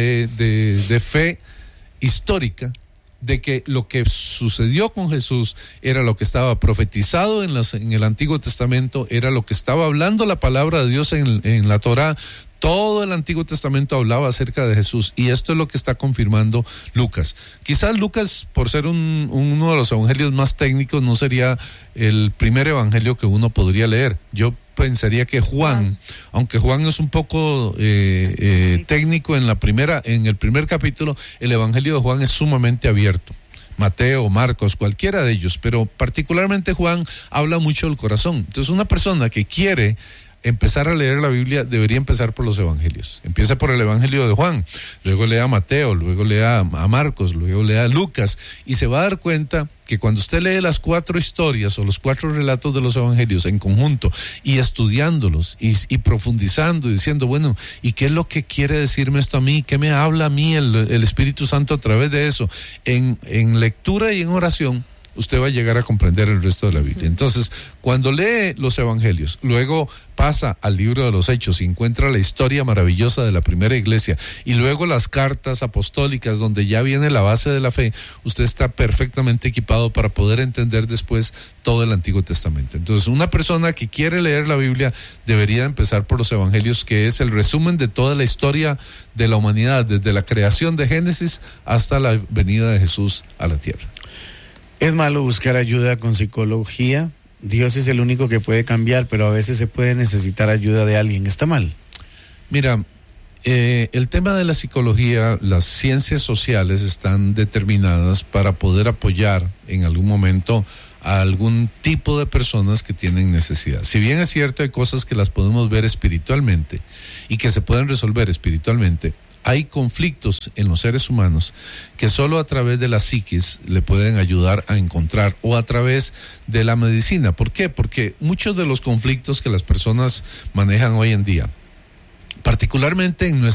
Speaker 3: de fe histórica de que lo que sucedió con Jesús era lo que estaba profetizado en el Antiguo Testamento, era lo que estaba hablando la palabra de Dios en la Torá. Todo el Antiguo Testamento hablaba acerca de Jesús, y esto es lo que está confirmando Lucas. Quizás Lucas, por ser uno de los evangelios más técnicos, no sería el primer evangelio que uno podría leer. Yo pensaría que Juan, aunque Juan es un poco técnico en el primer capítulo, el evangelio de Juan es sumamente abierto. Mateo, Marcos, cualquiera de ellos, pero particularmente Juan habla mucho del corazón. Entonces, una persona que quiere empezar a leer la Biblia debería empezar por los evangelios. Empieza por el evangelio de Juan, luego lea a Mateo, luego lea a Marcos, luego lea a Lucas, y se va a dar cuenta que cuando usted lee las 4 historias o los 4 relatos de los evangelios en conjunto y estudiándolos y profundizando y diciendo, bueno, ¿y qué es lo que quiere decirme esto a mí? ¿Qué me habla a mí el Espíritu Santo a través de eso? En lectura y en oración, usted va a llegar a comprender el resto de la Biblia. Entonces, cuando lee los evangelios, luego pasa al libro de los Hechos y encuentra la historia maravillosa de la primera iglesia y luego las cartas apostólicas donde ya viene la base de la fe, usted está perfectamente equipado para poder entender después todo el Antiguo Testamento. Entonces, una persona que quiere leer la Biblia debería empezar por los evangelios, que es el resumen de toda la historia de la humanidad, desde la creación de Génesis hasta la venida de Jesús a la tierra.
Speaker 2: ¿Es malo buscar ayuda con psicología? Dios es el único que puede cambiar, pero a veces se puede necesitar ayuda de alguien. ¿Está mal?
Speaker 3: Mira, el tema de la psicología, las ciencias sociales están determinadas para poder apoyar en algún momento a algún tipo de personas que tienen necesidad. Si bien es cierto, hay cosas que las podemos ver espiritualmente y que se pueden resolver espiritualmente, hay conflictos en los seres humanos que solo a través de la psiquis le pueden ayudar a encontrar, o a través de la medicina. ¿Por qué? Porque muchos de los conflictos que las personas manejan hoy en día, particularmente en nuestra